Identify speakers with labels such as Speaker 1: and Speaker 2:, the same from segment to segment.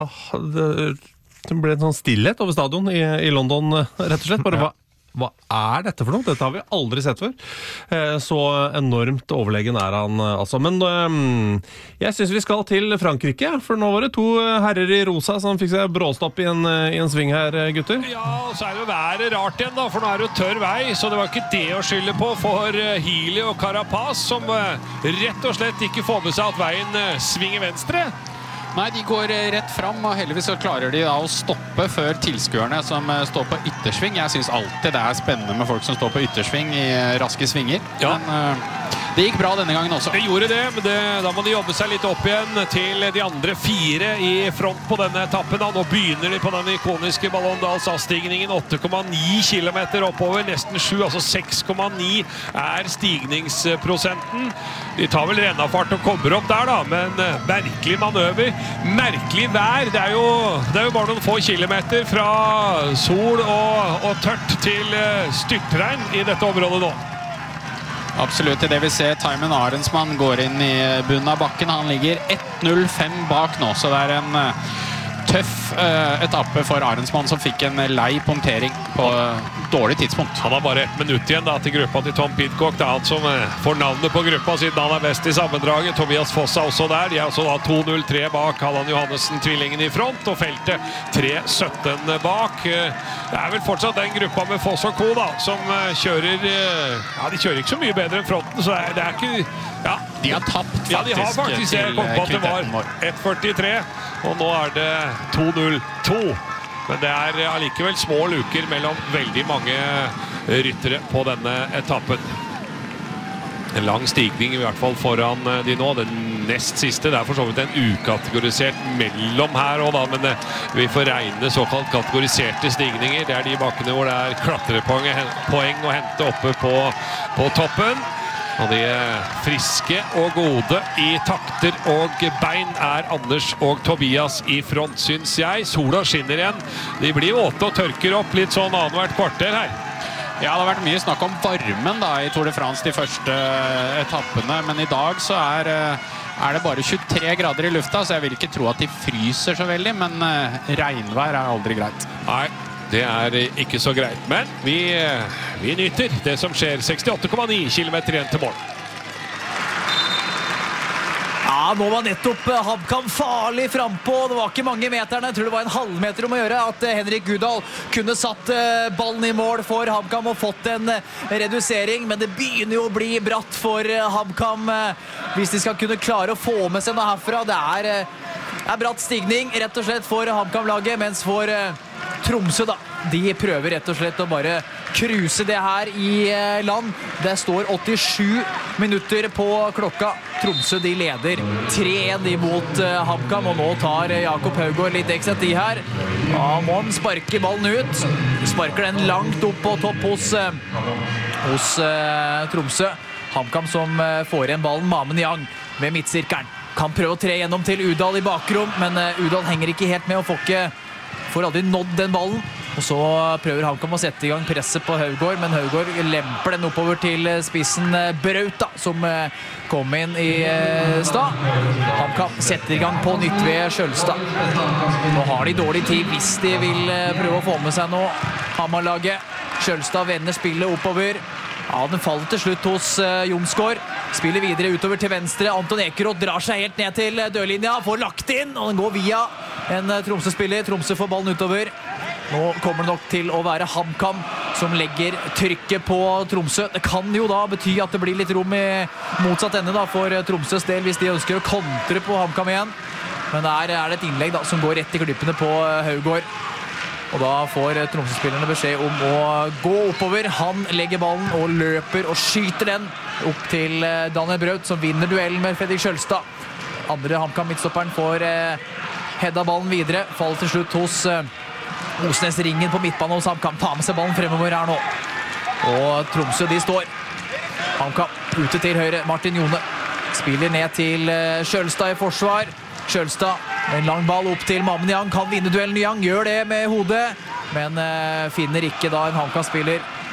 Speaker 1: Det ble en sånn stillhet over stadion i London, rett og slett. Bare hva dette for noe? Dette har vi aldri sett før. Så enormt overlegen han, altså. Men jeg synes vi skal til Frankrike, for nå var det to herrer i rosa som fikk seg bråstopp i en sving her, gutter.
Speaker 2: Ja, og så det jo været rart igjen da, for nå det jo tørr vei, så det var ikke det å skylde på for Healy og Carapaz, som rett og slett ikke får med seg at veien svinger venstre.
Speaker 3: Nei, de går rett fram, og heldigvis så klarer de da å stoppe før tilskuerne som står på yttersving. Jeg synes alltid det spennende med folk som står på yttersving i raske svinger.
Speaker 2: Ja.
Speaker 3: Men det gikk bra denne gangen også.
Speaker 2: Det gjorde det, men da må de jobbe seg litt opp igjen til de andre fire i front på denne etappen. Nå begynner de på den ikoniske Ballon-Dals-stigningen, 8,9 kilometer oppover, nesten 7, altså 6,9 stigningsprosenten. De tar vel rennafart og kommer opp der da, men merkelig manøver, merkelig vær. Det er jo bare noen få kilometer fra sol og tørt til styrtregn i dette området nå.
Speaker 3: Absolutt, i det vi ser Thymen Arensman går inn i bunnen av bakken. Han ligger 1.05 bak nå, så det en tøff etappe for Arensman, som fikk en lei punktering på dårlig tidspunkt.
Speaker 2: Han har bare 1 minutt igjen da, til gruppa til Tom Pidcock. Det han som får navnet på gruppa siden han best i sammendraget. Tobias Foss også der. De altså da 2.03 bak Halland Johannessen, tvillingen i front, og feltet 3.17 bak. Det vel fortsatt den gruppa med Foss og Co. da, som kjører... Ja, de kjører ikke så mye bedre enn fronten, så det ikke... Ja,
Speaker 3: de har tapt faktisk,
Speaker 2: ja, de har faktisk jeg kom på at det var 1.43, og nå det 2.02. Men det allikevel små luker mellom veldig mange ryttere på denne etappen. En lang stigning i hvert fall foran de nå. Den nest siste, det for så vidt en ukategorisert mellom her også da, men vi får regne såkalt kategoriserte stigninger. Det de bakkene hvor det klatrepoeng å hente oppe på toppen. Og de friske og gode i takter og bein Anders og Tobias i front, synes jeg. Sola skinner igjen. De blir våte og tørker opp litt sånn annethvert kvarter her.
Speaker 3: Ja, det har vært mye snakk om varmen da, i Tour de France de første etappene, men i dag så det bare 23 grader i lufta, så jeg vil ikke tro at de fryser så veldig, men regnvær aldri greit.
Speaker 2: Nei. Det ikke så greit, men vi nyter det som skjer. 68,9 kilometer igjen til mål.
Speaker 4: Ja, nå var nettopp HamKam farlig frempå. Det var ikke mange meterne. Jeg tror det var en halvmeter om å gjøre at Henrik Udal kunne satt ballen i mål for HamKam og fått en redusering. Men det begynner jo å bli bratt for HamKam hvis de skal kunne klare å få med seg noe herfra. Det bratt stigning rett og slett for HamKam-laget, mens for Tromsø da, de prøver rett og slett å bare kruse det her i land. Det står 87 minutter på klokka. Tromsø de leder 3-1 imot HamKam, og nå tar Jakob Haugård litt ekstra tid her. Da må han sparke ballen ut. Sparker den langt opp på topp hos Tromsø. HamKam som får igjen ballen, Mamen Yang ved midtsirkelen. Kan prøve å tre gjennom til Udal i bakrom, men Udal henger ikke helt med og får aldri nådd den ballen. Og så prøver HamKam å sette i gang presset på Haugård, men Haugård lemper den oppover til spissen Braut da, som kom inn i stad. HamKam setter i gang på nytt ved Skjølstad. Nå har de dårlig tid hvis de vil prøve å få med seg noe. Hamar-laget. Skjølstad vender spillet oppover. Ja, den faller til slutt hos Jonsgaard. Spiller videre utover til venstre. Anton Ekeroth drar seg helt ned til dørlinja. Får lagt inn, og den går via en Tromsø-spiller. Tromsø får ballen utover. Nå kommer det nok til å være HamKam som legger trykket på Tromsø. Det kan jo da bety at det blir litt rom i motsatt ende da, for Tromsøs del hvis de ønsker å kontre på HamKam igjen. Men der det et innlegg da, som går rett i klippene på Haugård. Og da får Tromsø-spillerne beskjed om å gå oppover. Han legger ballen og løper og skyter den opp til Daniel Braut, som vinner duellen med Fredrik Skjølstad. Andre HamKam-midtstopperen får hedda ballen videre. Faller til slutt hos Osnes Ringen på midtbanen hos HamKam. Ta med seg ballen fremover her nå. Og Tromsø, de står. HamKam ute til høyre. Martin Jone spiller ned til Skjølstad i forsvar. Skjølstad, en lang ball opp til Mamen Yang, kan vinne duellen. Yang gjør det med hodet, men finner ikke da en HamKam-spiller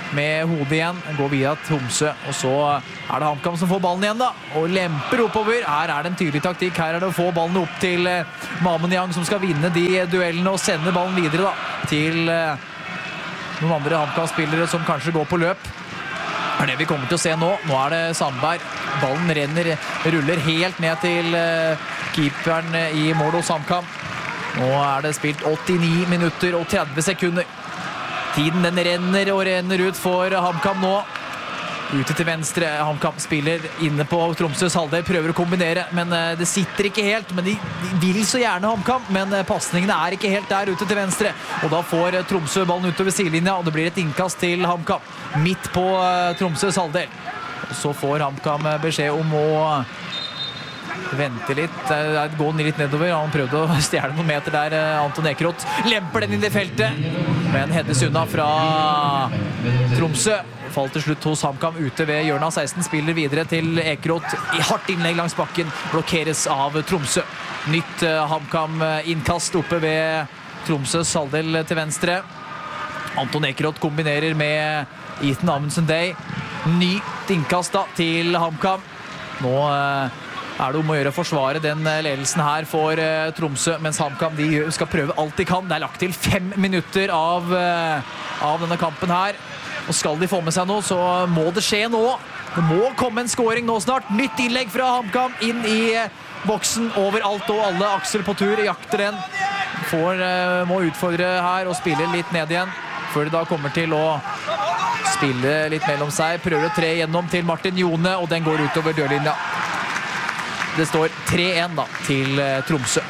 Speaker 4: med hodet igjen, går via Tromsø, og så er det HamKam som får ballen igjen da, og lemper oppover. Her er det en tydelig taktikk, her er det å få ballen opp til Mameniang som skal vinne de duellene og sende ballen videre da, til noen andre HamKam-spillere som kanskje går på løp. Det er det vi kommer til å se nå. Nå er det Sandberg. Ballen ruller helt ned til keeperen i mål hos HamKam. Nå er det spilt 89 minutter og 30 sekunder. Tiden den renner ut for HamKam nå. Ute til venstre. HamKam spiller inne på Tromsøs halvdel, prøver å kombinere, men det sitter ikke helt. Men de vil så gjerne HamKam, men passningene er ikke helt der ute til venstre. Og da får Tromsø ballen utover sidelinja, og det blir et innkast til HamKam. Midt på Tromsøs halvdel. Og så får HamKam beskjed om å vente litt, gå litt nedover. Han prøvde å stjele noen meter der, Anton Ekeroth. Lemper den inn i feltet, men heades unna fra Tromsø. Falt til slutt hos HamKam ute ved hjørnet av 16, spiller videre til Ekeroth i hardt innlegg langs bakken, blokkeres av Tromsø. Nytt HamKam-innkast oppe ved Tromsøs halvdel til venstre. Anton Ekeroth kombinerer med Ethan Amundsen Day. Nytt innkast da til HamKam. Nå er det om å gjøre å forsvare den ledelsen her for Tromsø, mens HamKam de skal prøve alt de kan. Det er lagt til 5 minutter av denne kampen her. Og skal de få med seg noe, så må det skje nå. Det må komme en scoring nå snart. Nytt innlegg fra HamKam inn i boksen over alt og alle. Aksel på tur, jakter den. Må utfordre her og spille litt ned igjen, før de da kommer til å spille litt mellom seg. Prøver å tre gjennom til Martin Jone, og den går utover dørlinja. Det står 3-1 da til Tromsø.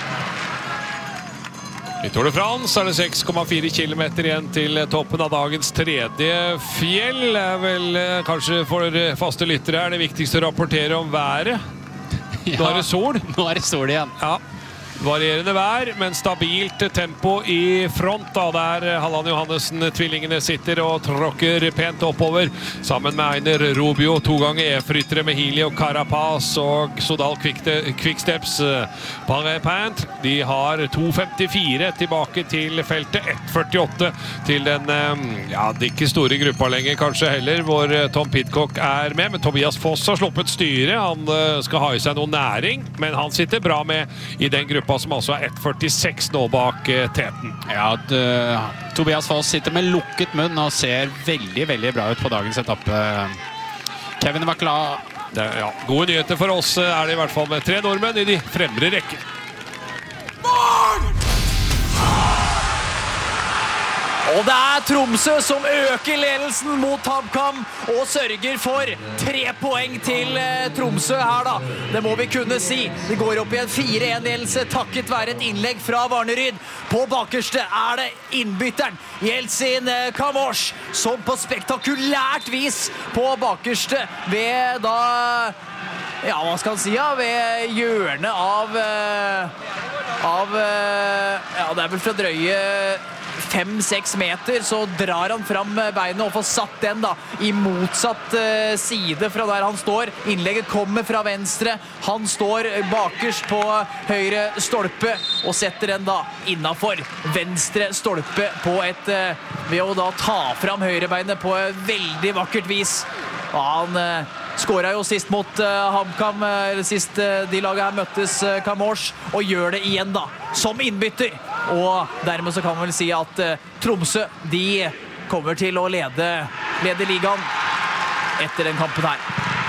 Speaker 2: I Tour de France er det 6,4 kilometer igjen til toppen av dagens tredje fjell. Det er vel kanskje for faste lyttere er det viktigste å rapportere om været. Nå er det sol.
Speaker 3: Nå er det sol igjen.
Speaker 2: Ja. Varierende vær, men stabilt tempo i front da, der Halland Johannessen, tvillingene sitter og tråkker pent oppover, sammen med Einer Rubio, 2 ganger EF-ryttere med Healy og Carapaz og Sodal Quicksteps Paris. De har 2.54 tilbake til feltet, 1.48 til den, det ikke store gruppa lenger kanskje heller, hvor Tom Pidcock er med, men Tobias Foss har sluppet styret. Han skal ha i seg noe næring, men han sitter bra med i den gruppa som altså er 1.46 nå bak teten.
Speaker 3: Ja, Tobias Foss sitter med lukket munn og ser veldig, veldig bra ut på dagens etappe. Kevin Vakla.
Speaker 2: Gode nyheter for oss er det i hvert fall med 3 nordmenn i de fremre rekker.
Speaker 4: Og det er Tromsø som øker ledelsen mot HamKam og sørger for 3 poeng til Tromsø her da. Det må vi kunne si. De går opp i en 4-1-ledelse takket være et innlegg fra Varneryd. På bakerste er det innbytteren Jeltsin Kamosh som på spektakulært vis på bakerste ved da, hva skal han si ved hjørnet av det er vel fra drøye 5-6 meter, så drar han fram beinet og får satt den da i motsatt side fra der han står. Innlegget kommer fra venstre. Han står bakerst på høyre stolpe og setter den da innenfor venstre stolpe på ved å da ta fram høyrebeinet på et veldig vakkert vis. Og han skåret jo sist mot HamKam, eller sist de laget her møttes Kamosh, og gjør det igjen da, som innbytter. Og dermed så kan man vel si at Tromsø, de kommer til å lede ligaen etter den kampen her.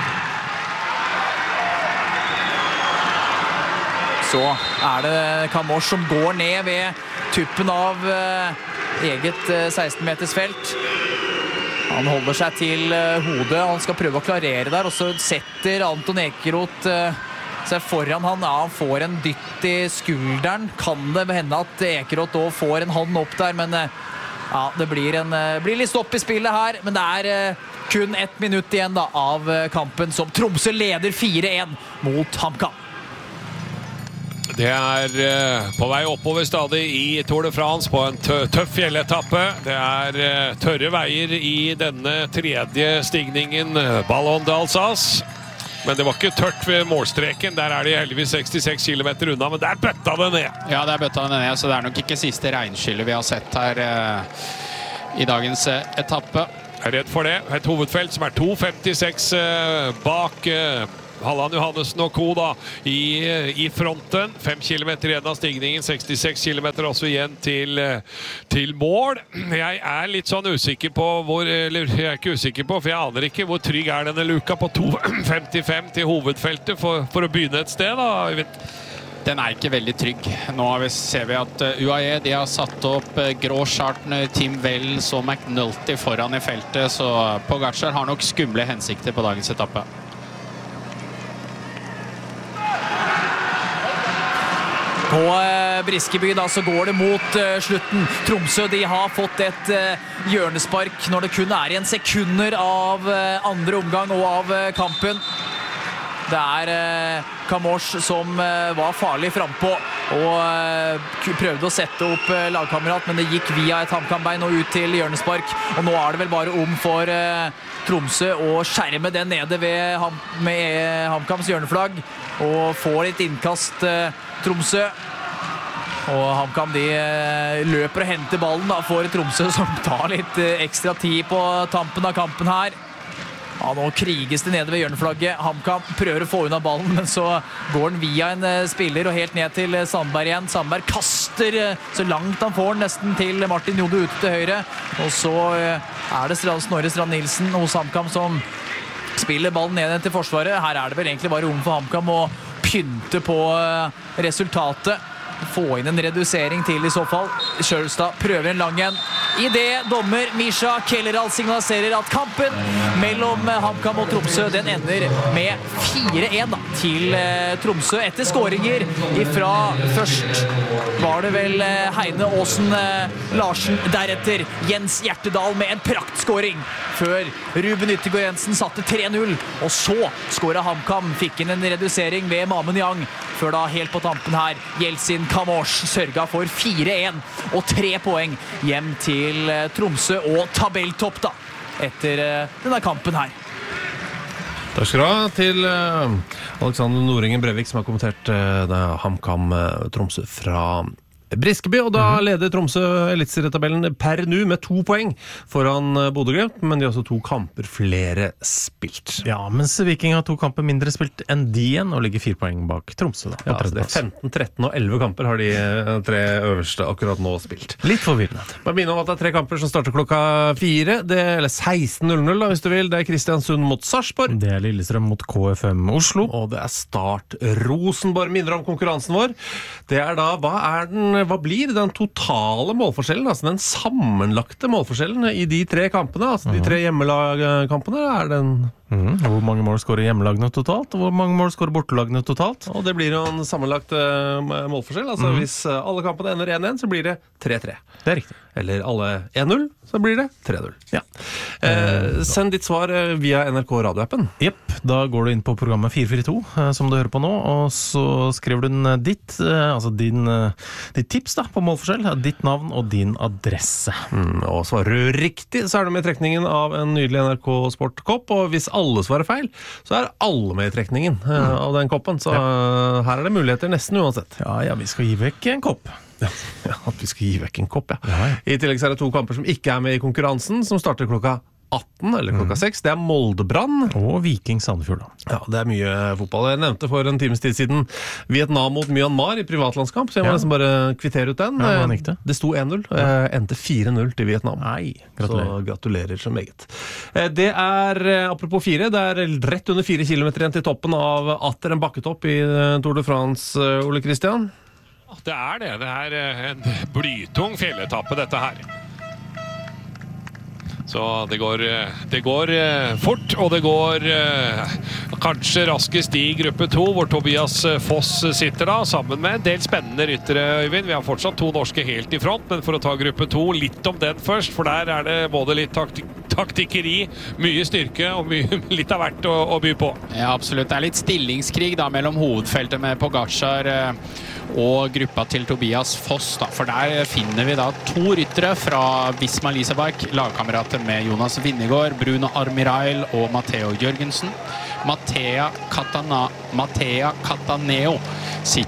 Speaker 4: Så er det Kamosh som går ned ved tuppen av eget 16-meters felt. Han holder seg til hodet, han skal prøve å klarere der, og så setter Anton Ekeroth seg foran han. Ja, han får en dytt i skulderen. Kan det hende at Ekeroth også får en hånd opp der, men ja, det blir litt stopp i spillet her, men det er kun 1 minutt igjen da, av kampen som Tromsø leder 4-1 mot HamKam.
Speaker 2: Det er på vei oppover stadig i Tour de France på en tøff fjelletappe. Det er tørre veier i denne tredje stigningen, Ballon d'Alsace. Men det var ikke tørt ved målstreken. Der er de heldigvis 66 kilometer unna, men der bøtta det ned.
Speaker 3: Ja, der bøtta det ned, så det er nok ikke siste regnskyllet vi har sett her i dagens etappe.
Speaker 2: Jeg er redd for det. Et hovedfelt som er 2.56 bak Halland Johannessen og Co. da i fronten. 5 kilometer igjen av stigningen, 66 kilometer også igjen til mål. Jeg er litt sånn usikker på eller jeg er ikke usikker på, for jeg aner ikke hvor trygg er denne luka på 2.55 til hovedfeltet for å begynne et sted da, Øyvind?
Speaker 3: Den er ikke veldig trygg. Nå ser vi at UAE de har satt opp Grosschartner, Tim Wells og McNulty foran i feltet, så Pogačar har nok skumle hensikter på dagens etappe.
Speaker 4: På Briskeby da så går det mot slutten. Tromsø de har fått et hjørnespark når det kun er igjen sekunder av andre omgang og av kampen. Det er Camões som var farlig frempå og prøvde å sette opp lagkamerat, men det gikk via et HamKam-bein og ut til hjørnespark. Og nå er det vel bare om for Tromsø å skjerme den nede med HamKams hjørneflagg og få litt innkast Tromsø. Og HamKam de løper og henter ballen da, for Tromsø, som tar litt ekstra tid på tampen av kampen her. Ja, nå kriges det nede ved hjørneflagget. HamKam prøver å få unna ballen, men så går den via en spiller og helt ned til Sandberg igjen. Sandberg kaster så langt han får, nesten til Martin Jode ute til høyre. Og så er det Snorre Strand Nilsen hos HamKam som spiller ballen ned til forsvaret. Her er det vel egentlig bare rom for HamKam å pynte på resultatet. Få inn en redusering til i så fall. Kjølstad prøver en lang en. I det dommer Misha Kelleral signaliserer at kampen mellom HamKam og Tromsø den ender med 4-1 til Tromsø etter skåringer ifra først var det vel Heine Aasen Larsen, deretter Jens Hjertedal med en praktskåring før Ruben Yttergård Jensen satte 3-0, og så skåret HamKam, fikk inn en redusering ved Mamen Yang, før da helt på tampen her Jelsin Camões sørga for 4-1 og 3 poeng hjem til Tromsø og tabelltopp da, etter denne kampen her.
Speaker 1: Takk skal du ha til Alexander Noringen Brevik, som har kommentert HamKam Tromsø fra Briskeby, og da leder Tromsø elitserietabellen per nu med 2 poeng foran Bodø/Glimt, men de har også 2 kamper flere spilt.
Speaker 5: Ja, mens Viking har 2 kamper mindre spilt enn de igjen, og ligger 4 poeng bak Tromsø da, på
Speaker 1: Ja, så det er 15, 13 og 11 kamper har de 3 øverste akkurat nå spilt.
Speaker 5: Litt forvirrende.
Speaker 1: Bare minne om at det er 3 kamper som starter klokka 4, eller 16:00 da, hvis du vil. Det er Kristiansund mot Sarpsborg.
Speaker 5: Det er Lillestrøm mot KFM Oslo.
Speaker 1: Og det er Start Rosenborg. Minner om konkurransen vår. Det er da, hva blir den totale målforskjellen, altså den sammenlagte målforskjellen i de 3 kampene, altså de 3 hjemmelagkampene, er den...
Speaker 5: Hvor mange mål skårer hjemmelagene totalt, og hvor mange mål skårer bortelagene totalt?
Speaker 1: Og det blir jo en sammenlagt målforskjell, altså hvis alle kampene ender 1-1, så blir det 3-3.
Speaker 5: Det er riktig.
Speaker 1: Eller alle 1-0, så blir det 3-0. Ja. Send ditt svar via NRK radioappen.
Speaker 5: Jepp, da går du inn på programmet 442, som du hører på nå, og så skriver du ditt tips da, på målforskjell, ditt navn og din adresse.
Speaker 1: Og svarer du riktig, så er du med i trekningen av en nydelig NRK Sport-kopp, og hvis alle svarer feil, så er alle med i trekningen av den koppen, så her er det muligheter nesten uansett.
Speaker 5: Ja, vi skal gi vekk en kopp.
Speaker 1: Ja, at vi skal gi vekk en kopp, ja. I tillegg så er det 2 kamper som ikke er med i konkurransen, som starter klokka 18 eller klokka 6. Det er Molde-Brann.
Speaker 5: Og Viking Sandefjord.
Speaker 1: Ja, det er mye fotball. Jeg nevnte for en times tid siden Vietnam mot Myanmar i privatlandskamp, så jeg må nesten bare kvittere ut den.
Speaker 5: Ja,
Speaker 1: det sto 1-0, endte 4-0 til Vietnam.
Speaker 5: Nei, gratulerer.
Speaker 1: Så gratulerer så meget. Det er, apropos 4, det er rett under 4 kilometer igjen til toppen av atter en bakketopp i Tour de France, Ole Kristian.
Speaker 2: Det er det. Det er en blytung fjelletappe, dette her. Så det går fort, og det går kanskje raskest i gruppe 2, hvor Tobias Foss sitter da, sammen med en del spennende ryttere, Øyvind. Vi har fortsatt 2 norske helt i front, men for å ta gruppe 2, litt om den først, for der er det både litt taktikkeri, mye styrke og litt av hvert å by på.
Speaker 3: Ja, absolutt. Det er litt stillingskrig da, mellom hovedfeltet med Pogačar og gruppa til Tobias Foss da, for der finner vi da 2 ryttere fra Visma Leasebike, lagkamerater med Jonas Vingegaard, Bruno Armirail og Matteo Jørgensen. Mattea Cataneo sitter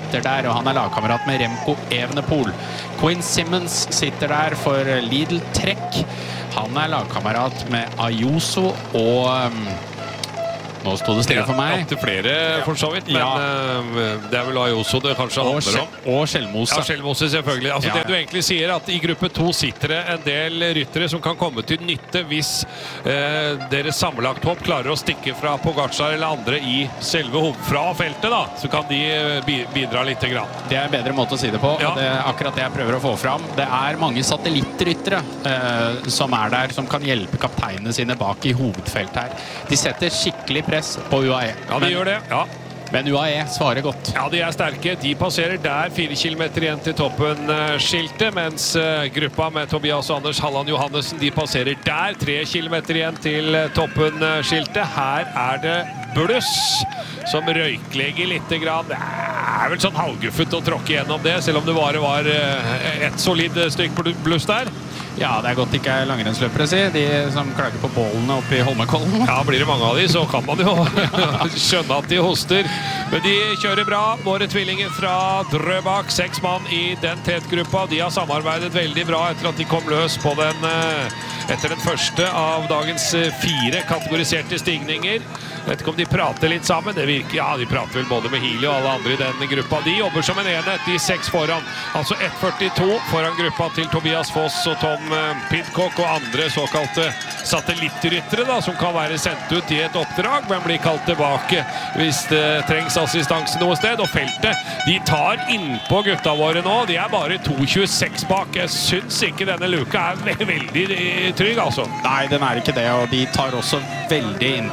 Speaker 3: sitter der, og han lagkamerat med Remco Evenepoel. Quinn Simmons sitter der for Lidl Trek. Han lagkamerat med Ayuso og nå stod det stille for meg.
Speaker 2: Det opp til flere for så vidt, men det vel Ayuso det kanskje handler om.
Speaker 3: Og Skjelmose.
Speaker 2: Ja, Skjelmose selvfølgelig. Altså det du egentlig sier at i gruppe 2 sitter det en del ryttere som kan komme til nytte hvis deres sammenlagt hopp klarer å stikke fra Pogacar eller andre i selve fra feltet da, så kan de bidra litt grann.
Speaker 3: Det en bedre måte å si det på, og det akkurat det jeg prøver å få fram. Det mange satellittryttere som der, som kan hjelpe kapteinene sine bak i hovedfelt her. De setter skikkelig press på UAE.
Speaker 2: Ja, de gjør det. Ja.
Speaker 3: Men UAE svarer godt.
Speaker 2: Ja, de sterke. De passerer der 4 kilometer igjen til toppen skiltet, mens gruppa med Tobias og Anders Halland Johannessen, de passerer der 3 kilometer igjen til toppen skiltet. Her det bluss som røyklegger litt grann. Det vel sånn halvguffet å tråkke gjennom det, selv om det bare var et solid stykk bluss der.
Speaker 3: Ja, det godt ikke langrennsløpere, si. De som klager på bålene oppe i Holmenkollen.
Speaker 2: Ja, blir det mange av de, så kan man jo skjønne at de hoster. Men de kjører bra. Våre tvillinger fra Drøbak, 6 mann i den tetgruppa. De har samarbeidet veldig bra etter at de kom løs på etter den første av dagens 4 kategoriserte stigninger. Vet ikke om de prater litt sammen. Det virker, ja, de prater vel både med Healy og alle andre i den gruppa. De jobber som en enhet, de 6 foran. Altså 1.42 foran gruppa til Tobias Foss og Tom Pidcock og andre såkalte satellittryttere da, som kan være sendt ut i et oppdrag, men blir kalt tilbake hvis det trengs assistanse noe sted. Og feltet, de tar innpå gutta våre nå. De bare 2.26 bak. Jeg synes ikke denne luka veldig trygg, altså.
Speaker 3: Nei, den ikke det, og de tar også veldig inn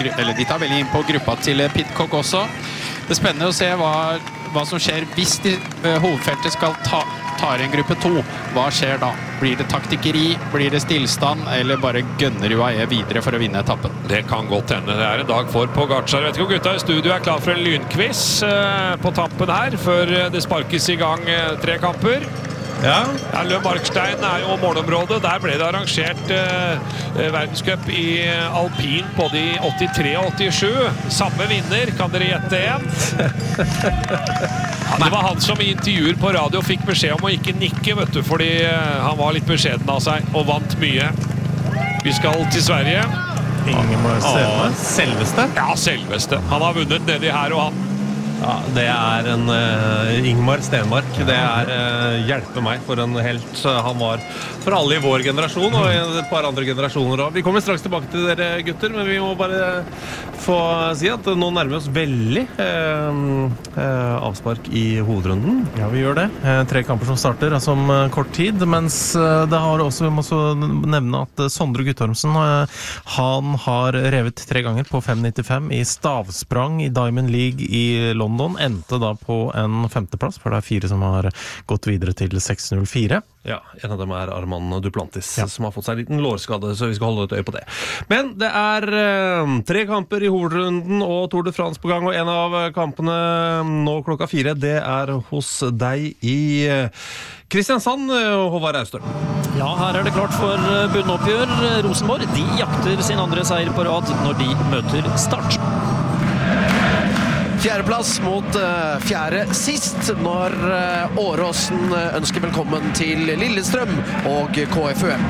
Speaker 3: på gruppa til Pidcock også. Det spennende å se hva som skjer hvis hovedfeltet skal ta en gruppe 2. Hva skjer da? Blir det taktikkeri? Blir det stillstand? Eller bare gønner UAE videre for å vinne etappen?
Speaker 2: Det kan godt hende. Det en dag for Pogacar. Vet ikke om gutta i studio klar for en lynquiz på tampen her, før det sparkes i gang 3 kamper. Ja, Le Markstein jo målområdet. Der ble det arrangert verdenscup i alpin både i 83 og 87. Samme vinner, kan dere gjette en? Ja, det var han som i intervjuer på radio fikk beskjed om å ikke nikke, vet du, fordi han var litt beskjeden av seg og vant mye. Vi skal til Sverige.
Speaker 5: Ingemar Stenmark.
Speaker 1: Selveste?
Speaker 2: Ja, selveste. Han har vunnet nedi her, og han.
Speaker 1: Ja, det en Ingmar Stenmark. Det hjelpe meg for en helt. Han var for alle i vår generasjon og i et par andre generasjoner også. Vi kommer straks tilbake til dere gutter, men vi må bare få si at nå nærmer vi oss veldig avspark i hovedrunden.
Speaker 5: Ja, vi gjør det. 3 kamper som starter som kort tid, mens det har også, vi må også nevne at Sondre Guttormsen, han har revet 3 ganger på 5.95 i stavsprang i Diamond League i London, endte da på en 5. plass, for det 4 som har gått videre til 6.04.
Speaker 1: Ja, en av dem Armand Duplantis, som har fått seg en liten lårskade, så vi skal holde et øye på det. Men det 3 kamper i hovedrunden og Tour de France på gang, og en av kampene nå klokka 4, det hos deg i Kristiansand, Håvard Austøl.
Speaker 6: Ja, her det klart for bunnoppgjør. Rosenborg, de jakter sin andre seier på rad når de møter Start.
Speaker 7: 4. plass mot 4. sist, når Åråsen ønsker velkommen til Lillestrøm og KFUM.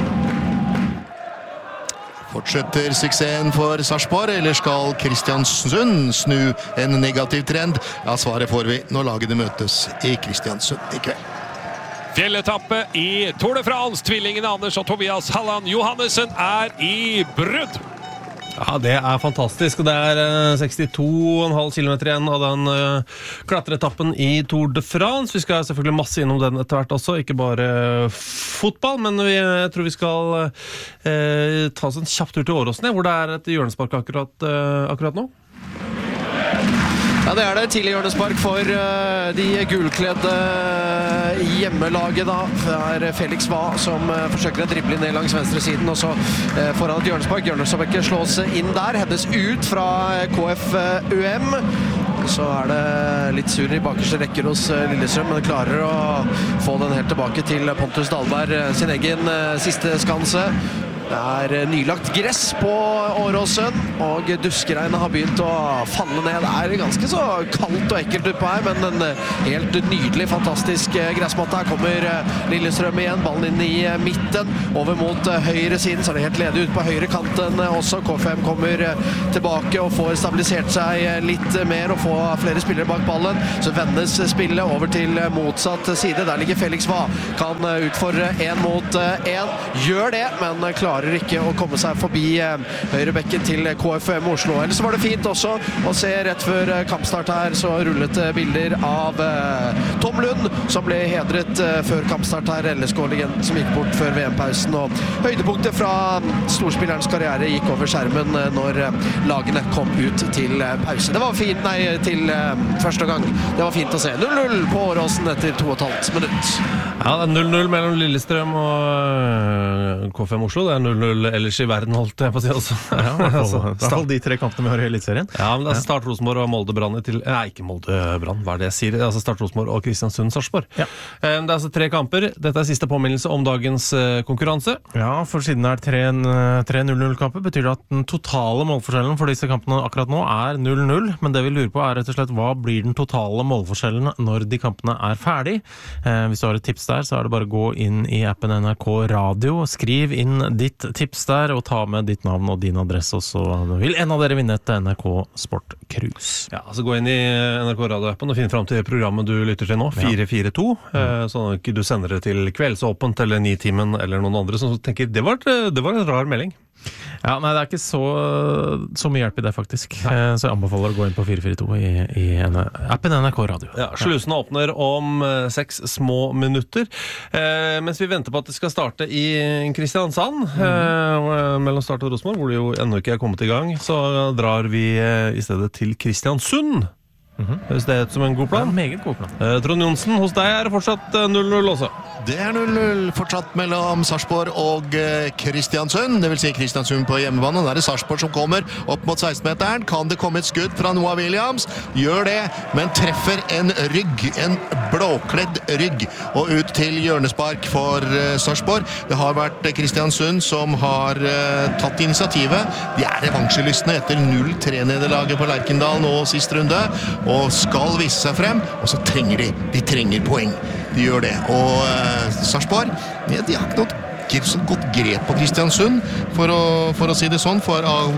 Speaker 8: Fortsetter suksessen for Sarpsborg, eller skal Kristiansund snu en negativ trend? Ja, svaret får vi når lagene møtes i Kristiansund i kveld.
Speaker 2: Fjelletappe i Tour de France. Tvillingene Anders og Tobias Halland Johannessen i brudd.
Speaker 1: Ja, det fantastisk. Det 62,5 kilometer igjen av den klatreetappen i Tour de France. Vi skal selvfølgelig masse innom den etter hvert også, ikke bare fotball, men jeg tror vi skal ta oss en kjapp tur til Åråsen, hvor det et hjørnespark akkurat nå.
Speaker 7: Ja, det det. Tidlig hjørnespark for de gulkledde hjemmelaget da. Det Felix Va som forsøker å drible ned langs venstre siden, og så foran et hjørnespark. Hjørnesparket slås inn der, hendes ut fra KFUM. Så det litt sur i bakerste rekker hos Lillestrøm, men klarer å få den helt tilbake til Pontus Dahlberg, sin egen siste skanse. Det nylagt gress på Åråsen, og duskeregnet har begynt å falle ned. Det ganske så kaldt og ekkelt utpå her, men en helt nydelig, fantastisk gressmatte. Her kommer Lillestrøm igjen, ballen inn i midten, over mot høyre siden, så det helt ledig ut på høyre kanten også. KFM kommer tilbake og får stabilisert seg litt mer og få flere spillere bak ballen. Så vendes spillet over til motsatt side. Der ligger Felix Va. Kan utfordre 1 mot 1. Gjør det, men klarer ikke å komme seg forbi høyrebekken til KFM Oslo. Ellers var det fint også å se rett før kampstart her, så rullet bilder av Tom Lund, som ble hedret før kampstart her, LSK-legenden som gikk bort før VM-pausen, og høydepunktet fra storspillerens karriere gikk over skjermen når lagene kom ut til pause. Det var fint, til første gang. Det var fint å se. 0-0 på Åråsen etter 2,5 minutt.
Speaker 1: Ja, det 0-0 mellom Lillestrøm og KFM Oslo. Det 0-0 ellers i verden, holdt jeg på å si også.
Speaker 5: Ja, i hvert fall de 3 kampene vi har i Eliteserien.
Speaker 1: Ja, men det Start Rosenborg og Molde Brann Nei, ikke Molde Brann, hva det jeg sier? Altså Start Rosenborg og Kristiansund Sarpsborg. Ja. Det altså 3 kamper. Dette siste påminnelse om dagens konkurranse.
Speaker 5: Ja, for siden det 3 0-0-kamper, betyr det at den totale målforskjellen for disse kampene akkurat nå 0-0, men det vi lurer på rett og slett hva blir den totale målforskjellen når de kampene ferdig. Hvis du har et tips der, så det bare å gå inn i appen NRK Radio, skriv inn ditt tips der, og ta med ditt navn og din adresse, og så vil en av dere vinne et NRK Sport Cruise.
Speaker 1: Ja, altså gå inn i NRK Radio-appen og finn fram til programmet du lytter til nå, 442, sånn at ikke du sender det til Kveldsåpent eller Nitimen eller noen andre som tenker, det var en rar melding.
Speaker 5: Ja, nei, det ikke så mye hjelp i det faktisk. Så jeg anbefaler å gå inn på 442 i appen NRK Radio.
Speaker 1: Ja, slusene åpner om 6 små minutter. Mens vi venter på at det skal starte i Kristiansand, mellom Start og Rosenborg, hvor det jo ennå ikke kommet i gang, så drar vi i stedet til Kristiansund. Hvis det som en god plan.
Speaker 5: Ja, meget god plan.
Speaker 1: Trond Jonsen, hos deg det fortsatt 0-0 også.
Speaker 8: Det 0-0 fortsatt mellom Sarpsborg og Kristiansund. Det vil si Kristiansund på hjemmebane. Der det Sarpsborg som kommer opp mot 16-meteren. Kan det komme et skudd fra Noah Williams? Gjør det, men treffer en rygg. En blåkledd rygg. Og ut til hjørnespark for Sarpsborg. Det har vært Kristiansund som har tatt initiativet. De revansjelystne etter 0-3-nederlaget på Lerkendal nå sist runde. Og skal vise seg frem, og så trenger de trenger poeng. De gjør det, og Sarpsborg, de har ikke noe godt grep på Kristiansund, for å si det sånn, for av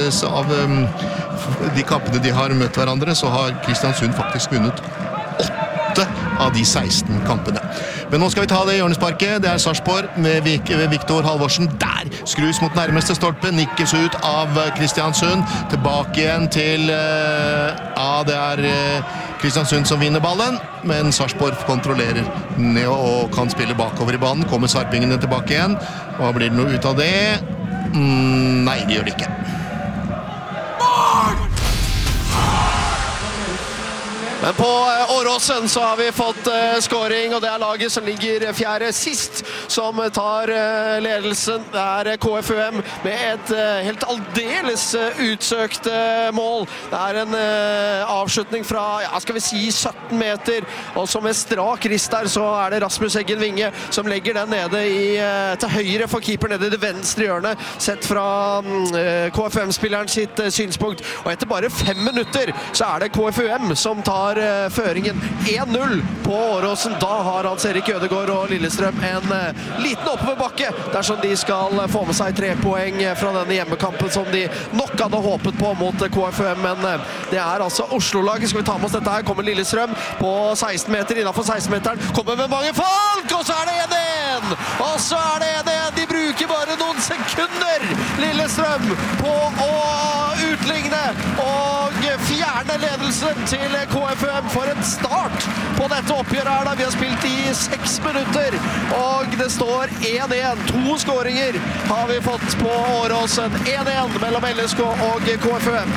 Speaker 8: de kampene de har møtt hverandre, så har Kristiansund faktisk vunnet 8 av de 16 kampene. Men nå skal vi ta det hjørnesparket. Det Sarpsborg med Viktor Halvorsen. Der skrus mot nærmeste stolpe, nikkes ut av Kristiansund. Tilbake igjen til det Kristiansund som vinner ballen, men Sarpsborg kontrollerer ned og kan spille bakover i banen. Kommer sarpingene tilbake igjen. Hva blir det noe ut av det? Nei, det gjør det ikke.
Speaker 7: Men på Åråsen så har vi fått scoring, og det laget som ligger 4. sist som tar ledelsen. Det KFUM med et helt aldeles utsøkt mål. Det en avslutning fra, skal vi si 17 meter, og som en strak rist der så det Rasmus Eggen Vinge som legger den nede til høyre for keeper, nede i det venstre hjørnet, sett fra KFUM-spilleren sitt synspunkt. Og etter bare 5 minutter så det KFUM som tar føringen 1-0 på Åråsen. Da har Hans Erik Ødegaard og Lillestrøm en liten oppoverbakke dersom de skal få med seg 3 poeng fra denne hjemmekampen som de nok hadde håpet på mot KFUM, men det altså Oslo-laget. Skal vi ta med oss dette her? Kommer Lillestrøm på 16 meter, innenfor 16-meteren, kommer med mange folk, og så det 1-1! Og så det 1-1! De bruker bare noen sekunder, Lillestrøm, på å utligne og fjerne ledelsen til KFUM. For en start på dette oppgjøret her da vi har spilt i 6 minutter, og det står 1-1. 2 skåringer har vi fått på Åråsen. 1-1 mellom LSK og KFUM.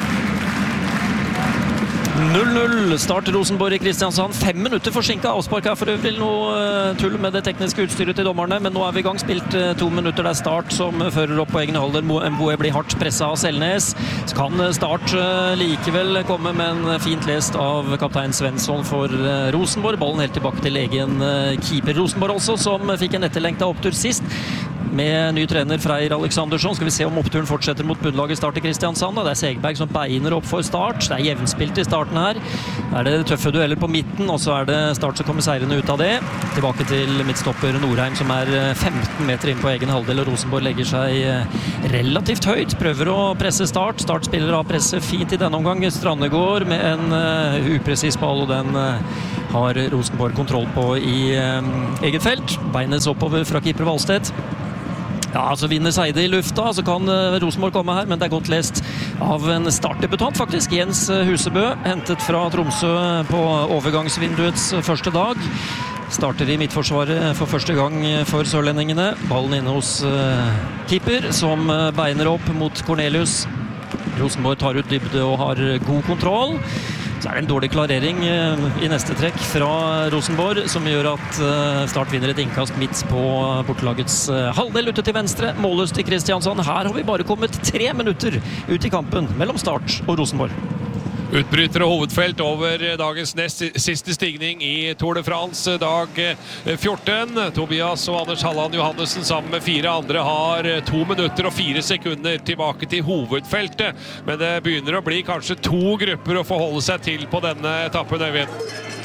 Speaker 6: 0-0 Start Rosenborg i Kristiansand. 5 minutter forsinket avspark her for øvrig. Noe tull med det tekniske utstyret til dommerne, men nå vi i gang. Spilt 2 minutter. Det Start som fører opp på egen halvdel. Mboe blir hardt presset av Selnes. Så kan Start likevel komme, men fint lest av kaptein Svensson for Rosenborg. Ballen helt tilbake til egen keeper Rosenborg også, som fikk en etterlengtet opptur sist. med ny trener Freyr Alexandersson. Skal vi se om oppturen fortsetter mot bunnlaget Start i Kristiansand. Det Segberg som beiner opp for Start. Det jevnspilt i starten her. Det tøffe dueller på midten, og så det Start som kommer seirende ut av det. Tilbake til midtstopper Norheim, som 15 meter inn på egen halvdel, og Rosenborg legger seg relativt høyt. Prøver å presse Start. Start spiller av presse fint i denne omgang. Strandegård med en upresis ball, og den har Rosenborg kontroll på i eget felt. Beines oppover fra keeper Valstedt. Ja, så vinner Seide i lufta, så kan Rosenborg komme her, men det godt lest av en startdebutant faktisk. Jens Husebø, hentet fra Tromsø på overgangsvinduets første dag. Starter i midtforsvaret for første gang for sørlendingene. Ballen inne hos keeper, som beiner opp mot Cornelius. Rosenborg tar ut dybde og har god kontroll. Så det en dårlig klarering i neste trekk fra Rosenborg, som gjør at Start vinner et innkast midt på bortelagets halvdel ute til venstre. Målløst i Kristiansand. Her har vi bare kommet 3 minutter ut i kampen mellom Start og Rosenborg.
Speaker 2: Utbryter og hovedfelt over dagens nest siste stigning i Tour de France, dag 14. Tobias og Anders Halland Johannessen sammen med 4 andre har 2 minutter og 4 sekunder tilbake til hovedfeltet. Men det begynner å bli kanskje 2 grupper å forholde seg til på denne etappen, Øyvind.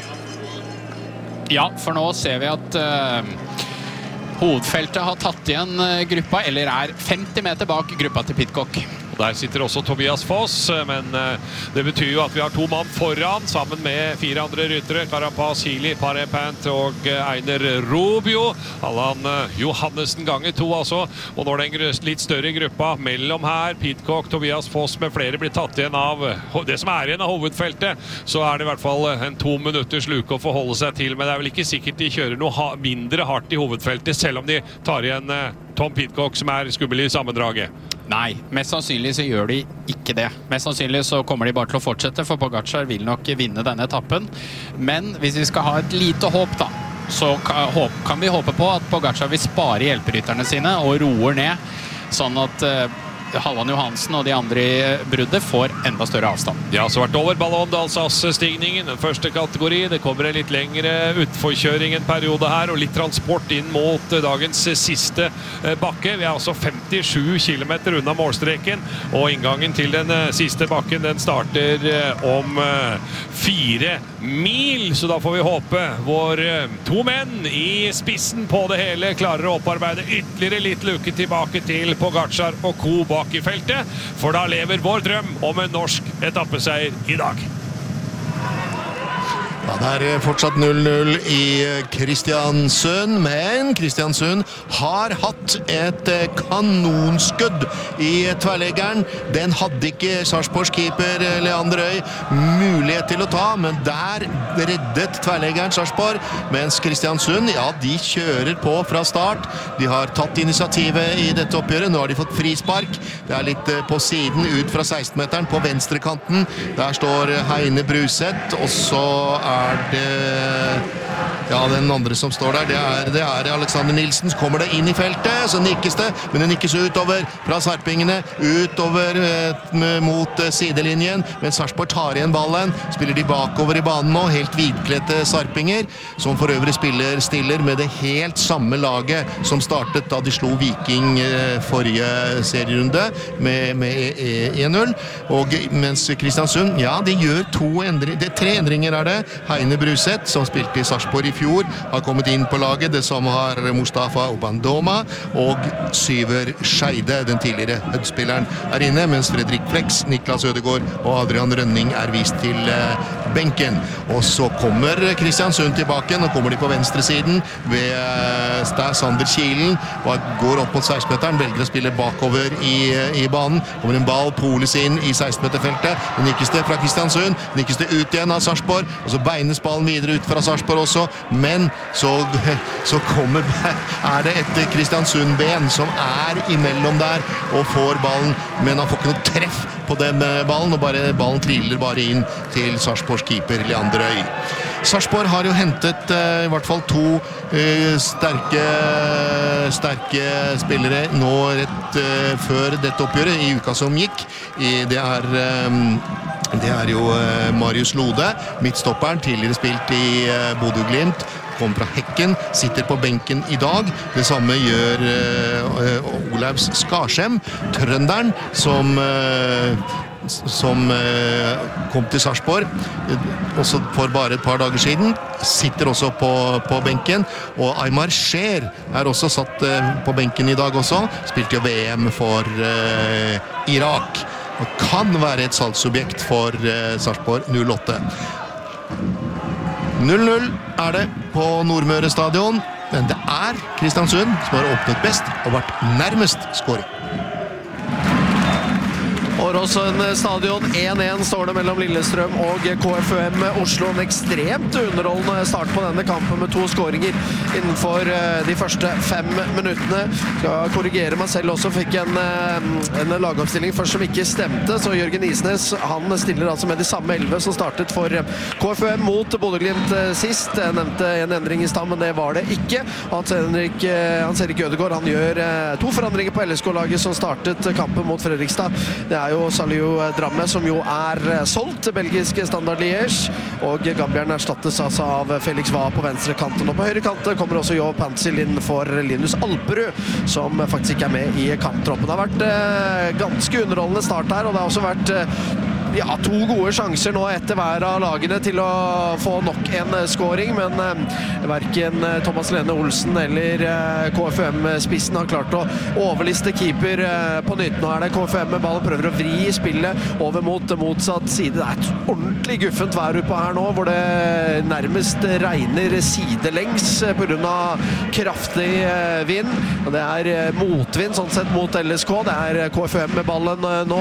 Speaker 3: Ja, for nå ser vi at hovedfeltet har tatt igjen gruppa, eller 50 meter bak gruppa til Pidcock.
Speaker 2: Der sitter også Tobias Foss, men det betyr jo at vi har 2 mann foran, sammen med 4 andre ryttere. Carapaz, Healy, Parepant og Einer Rubio. Allan Johannessen ganger 2 altså. Og når den litt større gruppa mellom her, Pidcock, Tobias Foss med flere blir tatt igjen av det som igjen av hovedfeltet, så det i hvert fall en 2 minutters luke å forholde seg til. Men det vel ikke sikkert de kjører noe mindre hardt i hovedfeltet, selv om de tar igjen Tom Pidcock, som skummel i sammendraget.
Speaker 3: Nei, mest sannsynlig så gjør de ikke det. Mest sannsynlig så kommer de bare til å fortsette, for Pogačar vil nok vinne denne etappen. Men hvis vi skal ha et lite håp da, så kan vi håpe på at Pogačar vil spare hjelperytterne sine og roer ned, sånn at Halland Johansen og de andre i bruddet får enda større avstand.
Speaker 2: Ja, så vært over Ballon d'Alsace-stigningen, den første kategori. Det kommer en litt lengre utforkjøring en periode her, og litt transport inn mot dagens siste bakke. Vi altså 57 kilometer unna målstreken, og inngangen til den siste bakken, den starter om 4 mil. Så da får vi håpe vår 2 menn i spissen på det hele klarer å opparbeide ytterligere litt luke tilbake til Pogačar og Co bak i feltet, for da lever vår drøm om en norsk etappeseier i dag.
Speaker 8: Ja, det fortsatt 0-0 i Kristiansund, men Kristiansund har hatt et kanonskudd i tverrleggeren. Den hadde ikke Sarpsborgs keeper Leander Øy mulighet til å ta, men der reddet tverrleggeren Sarpsborg, mens Kristiansund, ja, de kjører på fra start. De har tatt initiativet i dette oppgjøret. Nå har de fått frispark. Det litt på siden ut fra 16-meteren på venstrekanten. Der står Heine Bruseth, og så det ja, den andre som står der, det Alexander Nilsen. Så kommer det inn i feltet, så nikkes det, men det nikkes utover fra sarpingene, utover mot sidelinjen, men Sarpsborg tar igjen ballen, spiller de bakover i banen nå, helt hvitkledte sarpinger, som for øvrig stiller med det helt samme laget som startet da de slo Viking forrige serierunde med 1-0, og mens Kristiansund, ja, de gjør 3 endringer det. Heine Bruseth, som spilte i Sarpsborg i fjor, har kommet inn på laget, det som har Mustafa Obandoma og Syver Scheide, den tidligere Hødd-spilleren, inne, mens Fredrik Flex, Niklas Ødegård og Adrian Rønning vist til benken. Og så kommer Kristiansund tilbake, nå kommer de på venstresiden ved Sander Kielen, og går opp mot 16-meteren, velger å spille bakover i banen, kommer en ball, poles inn i 16-meterfeltet, nikkes det fra Kristiansund, nikkes det ut igjen av Sarpsborg, og så beines ballen videre ut fra Sarpsborg også, men så det et Kristiansund-ben som imellom der og får ballen, men han får ikke noe treff på den ballen, og ballen triller bare inn til Sarpsborgs keeper Leander Øy. Sarpsborg har jo hentet i hvert fall 2 sterke spillere nå rett før dette oppgjøret i uka som gikk. Det jo Marius Lode, midtstopperen, tidligere spilt i Bodø Glimt, kom fra Hekken, sitter på benken i dag. Det samme gjør Olavs Skarsheim, trønderen, som kom til Sarpsborg også for bare et par dager siden, sitter også på benken, og Aymar Sher også satt på benken i dag også, spilte jo VM for Irak, og kan være et salgsobjekt for Sarpsborg 08. 0-0 det på Nordmøre stadion, men det Kristiansund som har åpnet best og vært nærmest scoring.
Speaker 7: Åråsen stadion 1-1 står det mellom Lillestrøm og KFUM Oslo. En ekstremt underholdende start på denne kampen med 2 skåringer innenfor de første 5 minuttene. Skal korrigere meg selv også, fikk en lagoppstilling først som ikke stemte, så Jørgen Isnes, han stiller altså med de samme 11 som startet for KFUM mot Bodø/Glimt sist. Jeg nevnte en endring i stand, men det var det ikke. Hans Erik Ødegaard, han gjør 2 forandringer på LSK-laget som startet kampen mot Fredrikstad. Det jo Saliou Dramme, som jo solgt til belgiske Standard Liège, og Gambieren erstattes altså av Felix Vae på venstre kanten, og på høyre kant kommer også Jo Pansil inn for Linus Alperud, som faktisk ikke med i kamptroppen. Det har vært ganske underholdende start her, og det har også vært 2 gode sjanser nå etter hver av lagene til å få nok en scoring, men hverken Thomas Lene Olsen eller KFUM-spissen har klart å overliste keeper på nytt. Nå det KFUM med ball og prøver å vri spillet over mot motsatt side. Det et ordentlig guffent vær oppe her nå, hvor det nærmest regner sidelengs på grunn av kraftig vind, og det motvind sånn sett mot LSK. Det KFUM med ballen nå,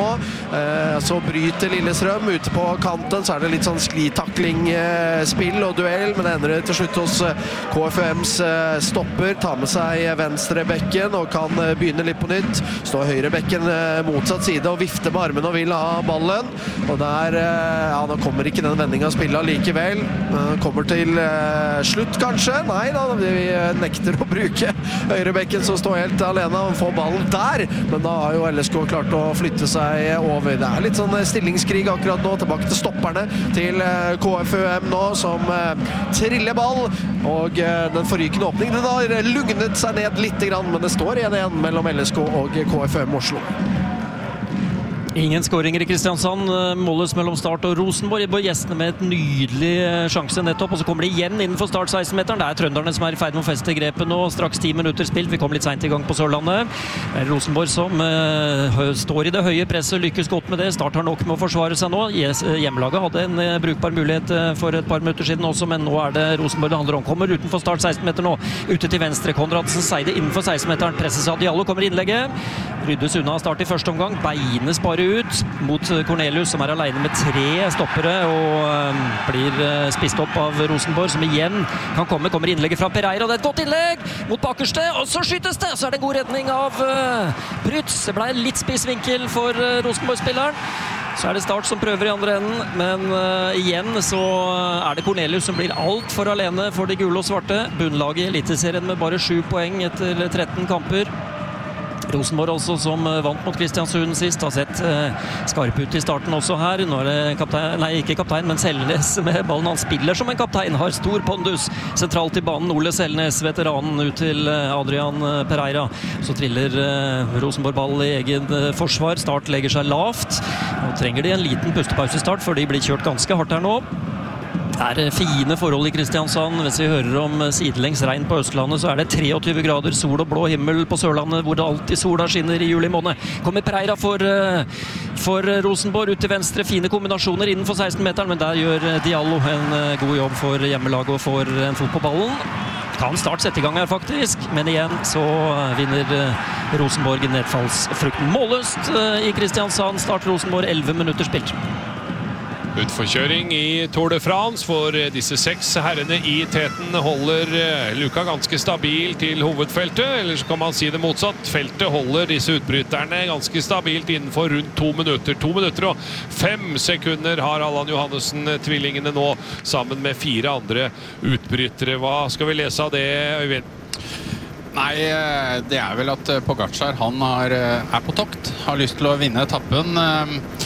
Speaker 7: så bryter Lillestrøm ute på kanten, så det litt sånn sklitakling spill og duell, men det ender til slutt hos KFUMs stopper, tar med seg venstre bekken og kan begynne litt på nytt. Står høyre bekken motsatt side og vifter med armen og vil ha ballen, og der, nå kommer ikke den vendingen av spillet likevel. Kommer til slutt kanskje? Nei da, vi nekter å bruke høyre bekken som står helt alene og får ballen der, men da har jo LSK klart å flytte seg over. Det litt sånn stillingskrig akkurat nå, tilbake til stopperne til KFUM nå, som triller ball, og den forrykende åpningen den har lugnet seg ned litt grann, men det står 1-1 mellom LSK og KFUM Oslo.
Speaker 6: Ingen skåringer i Kristiansand, måles mellom Start og Rosenborg. Gjestene med et nydelig sjanse nettopp, og så kommer de igjen innenfor Start 16-meteren. Det trønderne som i ferd med å feste grepet nå, straks 10 minutter spilt. Vi kom litt sent i gang på Sørlandet. Rosenborg som står i det høye presset, lykkes godt med det. Start har nok med å forsvare seg nå. Hjemmelaget hadde en brukbar mulighet for et par minutter siden også, men nå det Rosenborg det handler om. Kommer utenfor Start 16-meter nå, ute til venstre. Konradsen Seide innenfor 16-meteren, presses av Diallo, kommer innlegget. Ryddes unna Start i første omgang, beines bare ut mot Cornelius, som alene med 3 stoppere og blir spist opp av Rosenborg, som igjen kan kommer innlegget fra Pereira. Det et godt innlegg mot bakerste, og så skytes det! Så det en god redning av Prytz. Det ble litt spissvinkel for Rosenborg-spilleren. Så det Start som prøver i andre enden, men igjen så det Cornelius som blir alt for alene for de gule og svarte. Bunnlaget i Eliteserien med bare 7 poeng etter 13 kamper. Rosenborg også, som vant mot Kristiansund sist, har sett skarp ut i starten også her. Nå det kaptein, ikke kaptein, men Selnes med ballen. Han spiller som en kaptein, har stor pondus sentralt i banen. Ole Selnes, veteranen, ut til Adrian Pereira. Så triller Rosenborg ball i egen forsvar. Start legger seg lavt. Nå trenger de en liten pustepause Start, for de blir kjørt ganske hardt her nå. Det fine forhold i Kristiansand. Hvis vi hører om sidelengs regn på Østlandet, så det 23 grader, sol og blå himmel på Sørlandet, hvor det alltid sola skinner i juli måned. Kommer Pereira for Rosenborg ut til venstre. Fine kombinasjoner innenfor 16-meteren, men der gjør Diallo en god jobb for hjemmelaget og får en fot på ballen. Kan Start sette i gang her faktisk, men igjen så vinner Rosenborg nedfallsfrukten. Målløst i Kristiansand. Start Rosenborg, 11 minutter spilt.
Speaker 2: Utforkjøring i Tour de France, for disse 6 herrene i teten holder luka ganske stabil til hovedfeltet, eller så kan man si det motsatt. Feltet holder disse utbryterne ganske stabilt innenfor rundt 2 minutter. 2 minutter og 5 sekunder har Allan Johannessen tvillingene nå, sammen med 4 andre utbrytere. Hva skal vi lese av det, Øyvind?
Speaker 3: Nei, det vel at Pogačar, han på tokt, har lyst til å vinne etappen.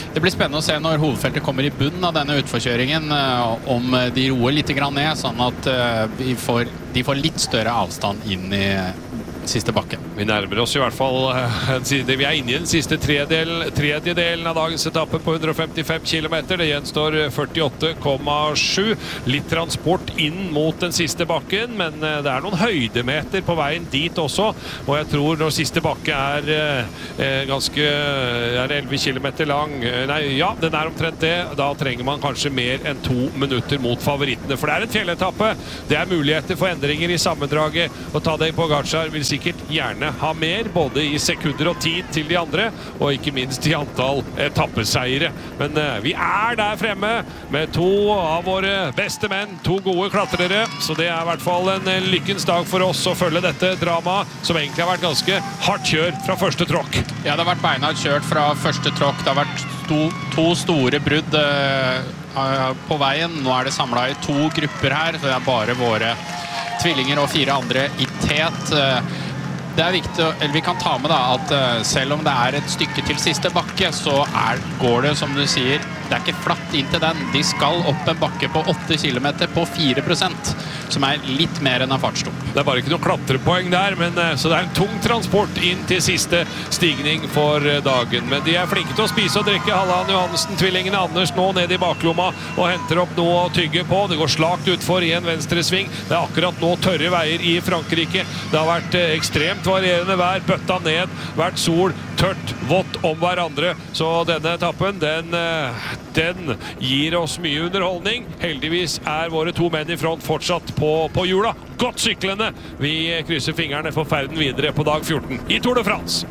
Speaker 3: Det blir spennende å se når hovedfeltet kommer i bunnen av denne utforkjøringen, om de roer litt grann ned, sånn at de får litt større avstand inn i siste bakken.
Speaker 2: Vi nærmer oss i hvert fall vi inne i den siste tredjedelen av dagens etappe på 155 kilometer. Det gjenstår 48,7. Litt transport inn mot den siste bakken, men det noen høydemeter på veien dit også, og jeg tror når siste bakke ganske 11 kilometer lang, den omtrent det, da trenger man kanskje mer enn 2 minutter mot favorittene, for det en fjelletappe, det muligheter for endringer i sammendraget, og Tadej Pogačar vil sikkert gjerne ha mer, både i sekunder og tid til de andre, og ikke minst i antall etappeseiere. Men vi der fremme med 2 av våre beste menn, 2 gode klatrere, så det i hvert fall en lykkens dag for oss å følge dette dramaet, som egentlig har vært ganske hardt kjør fra første tråkk.
Speaker 3: Ja, det har vært beinhardt kjørt fra første tråkk. Det har vært 2 store brudd på veien. Nå det samlet i 2 grupper her, så det bare våre tvillinger og 4 andre i tet. Det viktig, eller vi kan ta med da, at selv om det et stykke til siste bakke, så går det, som du sier, det ikke flatt inn til den. De skal opp en bakke på 8 kilometer på 4%, som litt mer enn en fartsdump.
Speaker 2: Det bare ikke noe klatrepoeng der, men, så det en tung transport inn til siste stigning for dagen. Men de flinke til å spise og drikke. Halland Johansen, tvillingene Anders nå ned i baklomma og henter opp noe å tygge på. Det går slakt utfor i en venstresving. Det akkurat nå tørre veier i Frankrike. Det har vært ekstremt varierende vær, bøtta ned, vært sol, tørt, vått om hverandre. Så denne etappen, den gir oss mye underholdning. Heldigvis våre 2 menn i front fortsatt på hjula. Godt syklende. Vi krysser fingrene for ferden videre på dag 14 i Tour de France.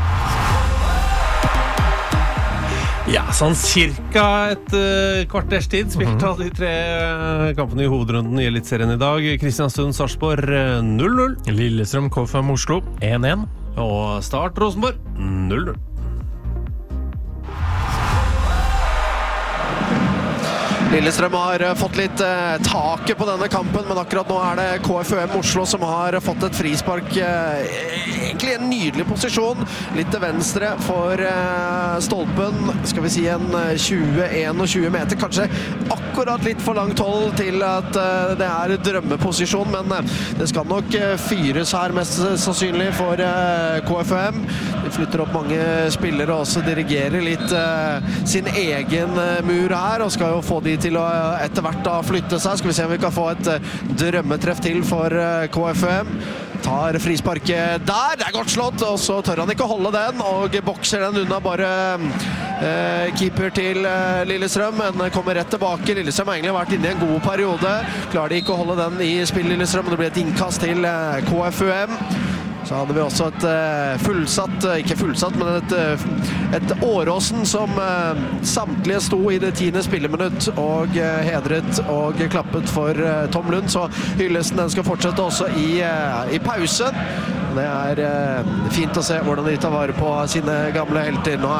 Speaker 1: Ja, sånn cirka et kvarters tid spilt av de 3 kampene i hovedrunden i Elitserien i dag. Kristiansund, Sarpsborg 0-0.
Speaker 5: Lillestrøm, KFM Oslo 1-1.
Speaker 1: Og Start Rosenborg 0-0.
Speaker 7: Lillestrøm har fått litt taket på denne kampen, men akkurat nå det KFUM Oslo som har fått et frispark. Egentlig en nydelig posisjon. Litt til venstre for stolpen. Skal vi si en 20-21 meter. Kanskje akkurat litt for langt hold til at det drømmeposisjon, men det skal nok fyres her mest sannsynlig for KFUM. De flytter opp mange spillere og også dirigerer litt sin egen mur her, og skal jo få de til å etter hvert da flytte seg. Skal vi se om vi kan få et drømmetreff til for KFUM. Tar frisparket der, det godt slått, og så tør han ikke å holde den, og bokser den unna bare keeper til Lillestrøm, men kommer rett tilbake. Lillestrøm har egentlig vært inne i en god periode. Klarer de ikke å holde den i spill, Lillestrøm, og det blir et innkast til KFUM. Så hadde vi også et fullsatt, ikke fullsatt, men et Åråsen som samtlige sto i det 10. spilleminutt og hedret og klappet for Tom Lund. Så hyllesten den skal fortsette også i pausen. Det fint å se hvordan de tar vare på sine gamle helter. Nå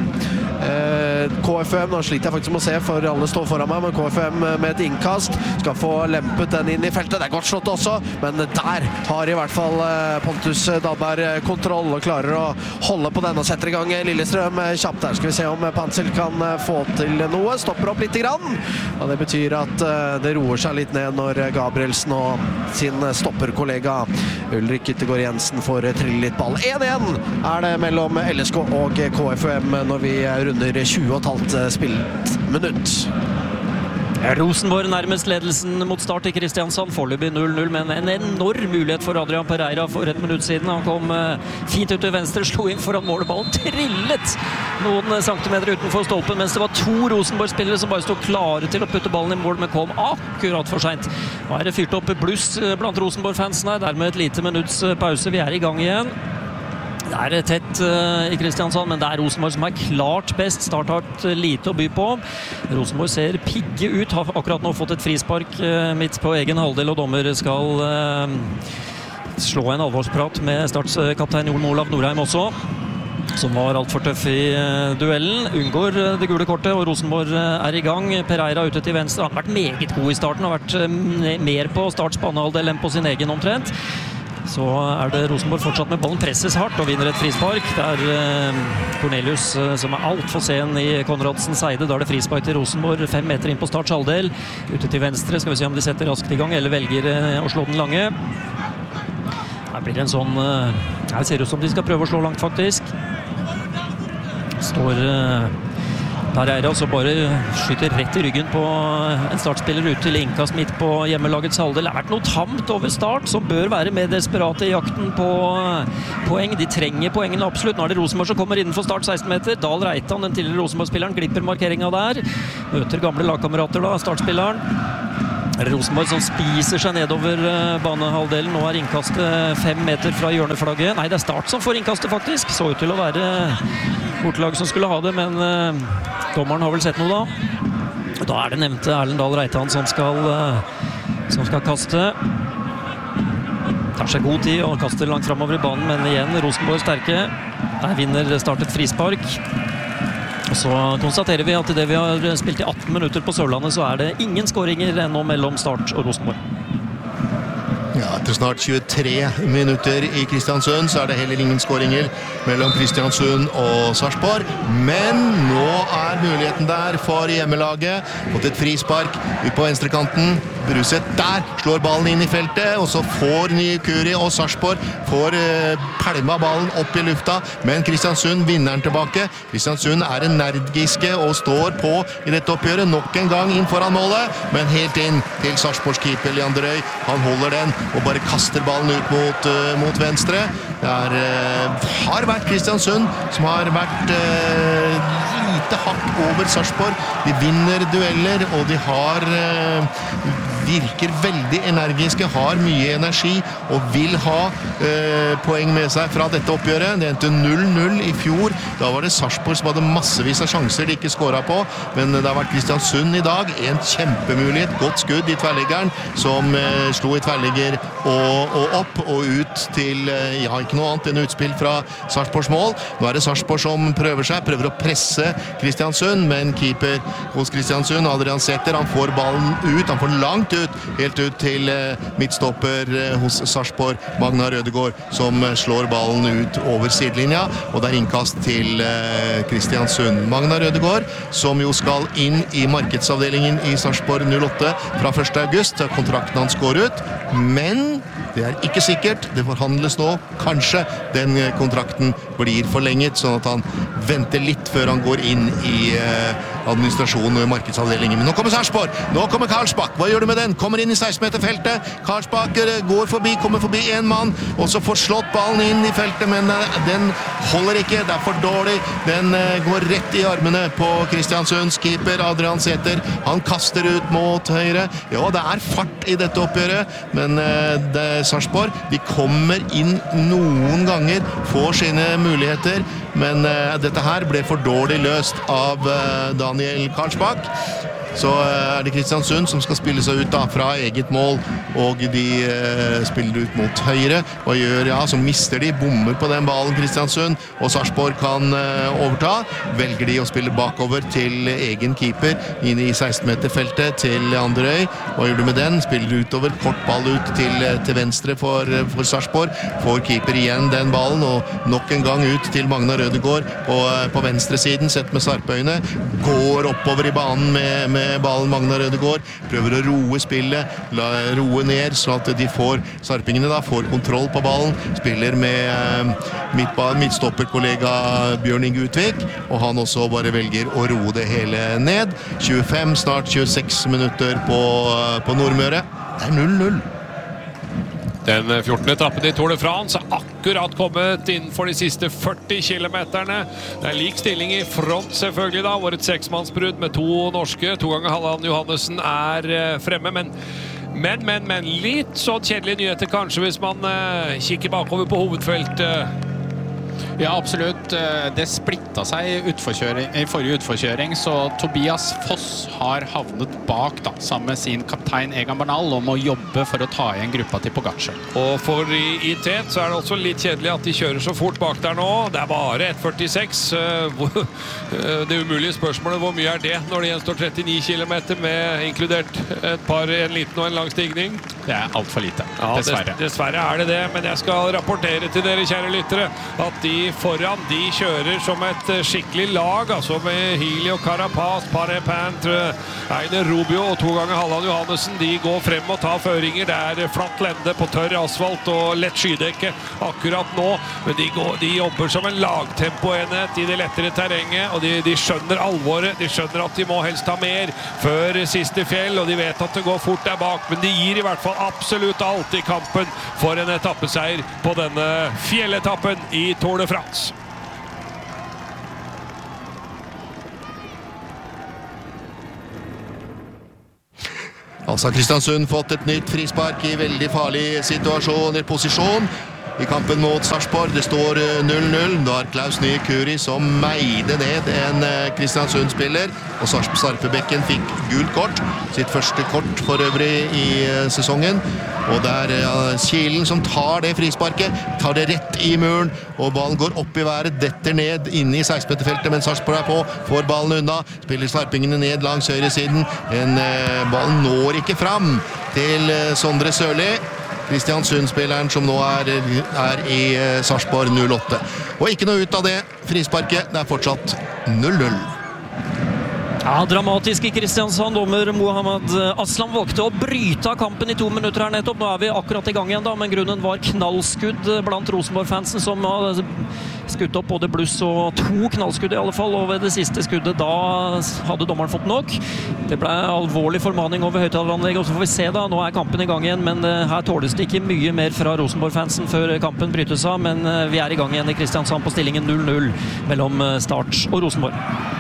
Speaker 7: det KFUM, nå sliter jeg faktisk med å se, for alle står foran meg, men KFUM med et innkast skal få lempet den inn i feltet. Det godt slått også, men der har i hvert fall Pontus Dahlberg kontroll og klarer å holde på den og setter i gang Lillestrøm kjapt der. Skal vi se om Panzel kan få til noe. Stopper opp litt grann, og det betyr at det roer seg litt ned når Gabrielsen og sin stopperkollega Ulrik Yttergård Jensen får trille litt ball. 1-1 det mellom LSK og KFUM når vi runder 20,5 spilt minutt.
Speaker 6: Rosenborg nærmest ledelsen mot start i Kristiansand. Foreløpig 0-0, men en enorm mulighet for Adrian Pereira for et minutt siden. Han kom fint ut til venstre, slo inn foran målballen, trillet noen centimeter utenfor stolpen, mens det var 2 Rosenborg-spillere som bare stod klare til å putte ballen i mål, men kom akkurat for sent. Nå det fyrt opp bluss blant Rosenborg-fansene, dermed et lite minutts pause. Vi i gang igjen. Det tett i Kristiansand, men det Rosenborg som klart best. Start har lite å by på. Rosenborg ser pigge ut, har akkurat nå fått et frispark midt på egen halvdel, og dommer skal slå en alvorsprat med Starts-kaptein Jon Olav Norheim også, som var alt for tøff i duellen. Unngår det gule kortet, og Rosenborg i gang. Pereira ute til venstre. Han har vært meget god i starten, har vært mer på Starts banehalvdel enn på sin egen omtrent. Så det Rosenborg fortsatt med ballen, presses hardt og vinner et frispark. Det Cornelius som alt for sen i Konradsens eide. Da det frispark til Rosenborg, 5 meter inn på Starts halvdel. Ute til venstre, skal vi se om de setter raskt i gang, eller velger å slå den lange. Her blir det en sånn... Her ser det ut som de skal prøve å slå langt, faktisk. Står... Der det altså bare skyter rett i ryggen på en startspiller ut til innkast midt på hjemmelagets halvdel. Det har vært noe tamt over Start, som bør være mer desperate i jakten på poeng. De trenger poengene absolutt. Nå det Rosenborg som kommer innenfor Start 16 meter. Dahl Reitan, den tidligere Rosenborg-spilleren, glipper markeringen der. Møter gamle lagkamerater da, Start-spilleren. Det Rosenborg som spiser seg nedover banehalvdelen. Nå innkastet 5 meter fra hjørneflagget. Nei, det Start som får innkastet faktisk. Så ut til å være bortelaget som skulle ha det, men dommeren har vel sett noe da. Da det nevnte Erlend Dahl Reitan som skal kaste. Tar seg god tid og kaster langt fremover i banen, men igjen Rosenborg sterke. Der vinner Start et frispark. Og så konstaterer vi at i det vi har spilt i 18 minutter på Sørlandet, så det ingen skåringer ennå mellom Start og Rosenborg.
Speaker 8: Ja, etter snart 23 minutter i Kristiansund så det heller ingen skåringer mellom Kristiansund og Sarpsborg. Men nå muligheten der for hjemmelaget. Fått et frispark ut på venstrekanten. Bruseth der, slår ballen inn i feltet, og så får Nyekuri og Sarpsborg får pælma ballen opp i lufta, men Kristiansund vinner den tilbake. Kristiansund energiske og står på i dette oppgjøret, nok en gang inn foran målet, men helt inn til Sarpsborgs keeper Leander Øy. Han holder den og bare kaster ballen ut mot venstre. Det har vært Kristiansund som har vært lite hakk over Sarpsborg. De vinner dueller, og de har virker veldig energiske, har mye energi og vil ha poeng med seg fra dette oppgjøret. Det endte 0-0 i fjor. Da var det Sarpsborg som hadde massevis av sjanser de ikke skåret på, men det har vært Kristiansund i dag. En kjempemulighet, godt skudd i tverrliggeren, som slo i tverrligger og opp og ut til, ikke noe annet enn utspill fra Sarpsborgs mål. Nå det Sarpsborg som prøver å presse Kristiansund, men keeper hos Kristiansund, Adrian Sæther, han får ballen ut, han får langt ut, helt ut til midtstopper hos Sarpsborg, Magnar Rødegård, som slår ballen ut over sidelinja, og det innkast til Kristiansund. Magnar Rødegård, som jo skal inn i markedsavdelingen i Sarpsborg 08 fra 1. august, kontrakten hans går ut, men det ikke sikkert, det forhandles nå, kanskje den kontrakten blir forlenget, sånn at han venter litt før han går inn i administrasjonen og markedsavdelingen. Men nå kommer Sarpsborg, nå kommer Karlsbakk, hva gjør du med den? Kommer inn i 16-meterfeltet, Karlsbakk går forbi, kommer forbi en mann, og så får slått ballen inn i feltet, men den holder ikke, det for dårlig, den går rett i armene på Kristiansunds keeper Adrian Sæther, han kaster ut mot høyre. Ja, det fart i dette oppgjøret, men Sarpsborg, de kommer inn noen ganger, får sine muligheter, men dette her ble for dårlig løst av Daniel Karlsbakk. Så det Kristiansund som skal spille seg ut da, fra eget mål, og de spiller ut mot høyre. Hva gjør, så mister de, bommer på den ballen Kristiansund, og Sarpsborg kan overta. Velger de å spille bakover til egen keeper, inn i 16-meterfeltet til Leander Øy. Hva gjør du med den? Spiller utover, kort ball ut til venstre for Sarpsborg. Får keeper igjen den ballen, og nok en gang ut til Magnar Rødegård på venstre siden, sett med sarpøyne. Går oppover i banen med ballen Magnar Rødegård, prøver å roe spillet, roe ned, så at sarpingene da får kontroll på ballen, spiller med midtstopperkollega Bjørn Inge Utvik, og han også bare velger å roe det hele ned. 25, snart 26 minutter på Nordmøre. Det 0-0.
Speaker 2: Den 14. etappen i Tour de France akkurat kommet innenfor de siste 40 kilometerne. Det lik stilling i front selvfølgelig da. Årets 6-mannsbrudd med 2 norske. 2 ganger Halland Johannessen fremme, men litt så kjedelige nyheter kanskje hvis man kikker bakover på hovedfeltet.
Speaker 3: Ja, absolutt. Det splittet seg i forrige utforkjøring, så Tobias Foss har havnet bak da, sammen med sin kaptein Egan Bernal og må jobbe for å ta igjen gruppa til Pogacar.
Speaker 2: Og for i tet så er det også litt kjedelig at de kjører så fort bak der nå. Det er bare 1,46. Det umulige spørsmålet, hvor mye er det når det gjenstår 39 kilometer med inkludert en liten og en lang stigning?
Speaker 3: Det er alt for lite,
Speaker 2: ja,
Speaker 3: dessverre.
Speaker 2: Dessverre er det det, men jeg skal rapportere til dere, kjære lyttere, at de foran, de kjører som et skikkelig lag, altså med Healy og Carapaz, Paré-Pantre, Einer Rubio og 2 ganger Halland Johannessen. De går frem og tar føringer. Det er flatt lende på tørr asfalt og lett skydekke akkurat nå, men de jobber som en lagtempoenhet i det lettere terrenget, og de skjønner alvoret, de skjønner at de må helst ha mer før siste fjell, og de vet at det går fort der bak, men de gir i hvert fall absolutt alt i kampen for en etappeseier på denne fjelletappen i Tour de France.
Speaker 8: Altså har Kristiansund fått et nytt frispark i veldig farlig situasjon i posisjon i kampen mot Sarpsborg. Det står 0-0. Da har Klaus Nye Kuri som meide ned en Kristiansund-spiller, og Sarpebekken fikk gult kort, sitt første kort for øvrig i sesongen. Og det er Kilen som tar det frisparket, tar det rett i muren, og ballen går opp i været, detter ned inne i 16-meterfeltet, men Sarpsborg er på, får ballen unna, spiller sarpingene ned langs høyre siden. Ballen når ikke fram til Sondre Sørli, Kristiansund-spilleren som nå er i Sarpsborg 08. Og ikke noe ut av det frisparket, det er fortsatt 0-0.
Speaker 6: Ja, dramatisk i Kristiansand. Dommer Mohammed Aslam valgte å bryte av kampen i 2 minutter her nettopp. Nå er vi akkurat i gang igjen da, men grunnen var knallskudd blant Rosenborg-fansen som har skutt opp både bluss og 2 knallskudd i alle fall, og ved det siste skuddet da hadde dommeren fått nok. Det ble alvorlig formaning over høyttaleranlegget, og så får vi se da, nå er kampen i gang igjen, men her tåles det ikke mye mer fra Rosenborg-fansen før kampen brytes av, men vi er i gang igjen i Kristiansand på stillingen 0-0 mellom Start og Rosenborg.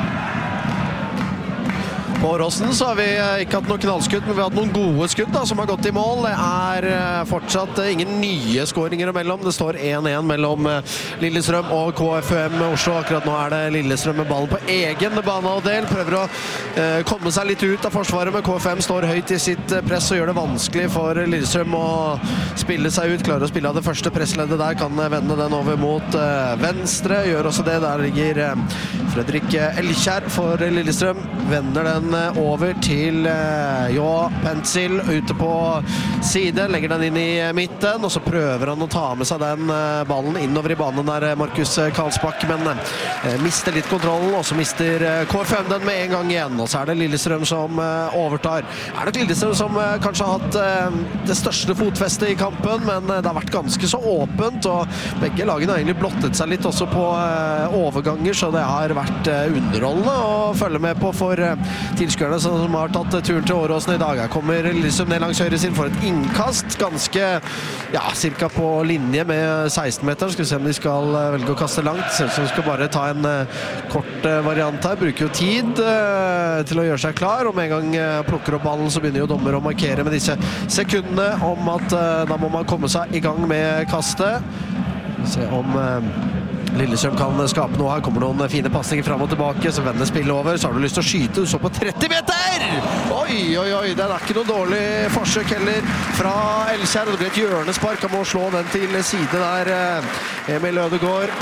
Speaker 7: På Åråsen så har vi ikke hatt noen knallskudd, men vi har hatt noen gode skudd da, som har gått i mål. Det er fortsatt ingen nye skåringer imellom. Det står 1-1 mellom Lillestrøm og KFUM Oslo. Akkurat nå er det Lillestrøm med ballen på egen banehalvdel. Prøver å komme seg litt ut av forsvaret, men KFUM står høyt i sitt press og gjør det vanskelig for Lillestrøm å spille seg ut. Klarer å spille av det første pressleddet der, kan vende den over mot venstre. Gjør også det. Der ligger Fredrik Elkjær for Lillestrøm. Vender den over til Jo Pencil ute på side, legger den inn i midten, og så prøver han å ta med seg den ballen innover i banen der, Markus Karlsbakk, men mister litt kontrollen, og så mister KFUM den med en gang igjen, og så er det Lillestrøm som overtar. Er nok Lillestrøm som kanskje har hatt det største fotfestet i kampen, men det har vært ganske så åpent, og begge lagene har egentlig blottet seg litt også på overganger, så det har vært underholdende å følge med på for tilskuerne som har tatt turen til Åråsen i dag. Her kommer Lillestrøm ned langs høyre siden for et innkast, ganske, ja, cirka på linje med 16-meter. Skal vi se om de skal velge å kaste langt. Ser ut som de skal bare ta en kort variant her. Bruker jo tid til å gjøre seg klar, og med en gang plukker opp ballen, så begynner jo dommer å markere med disse sekundene om at da må man komme seg i gang med kastet. Se om Lillestrøm kan skape noe her. Kommer noen fine passninger frem og tilbake, så vender spillet over. Så har du lyst til å skyte, du så på 30 meter! Oi, oi, oi, det er ikke noe dårlig forsøk heller fra Elkjær. Det blir et hjørnespark, han må slå den til side der, Emil Ødegaard.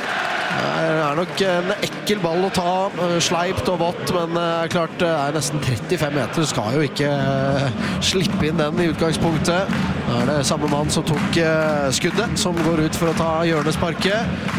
Speaker 7: Det er nok en ekkel ball å ta, sleipt og vått, men klart det er nesten 35 meter, du skal jo ikke slippe inn den i utgangspunktet. Da er det samme mann som tok skuddet, som går ut for å ta hjørnesparket.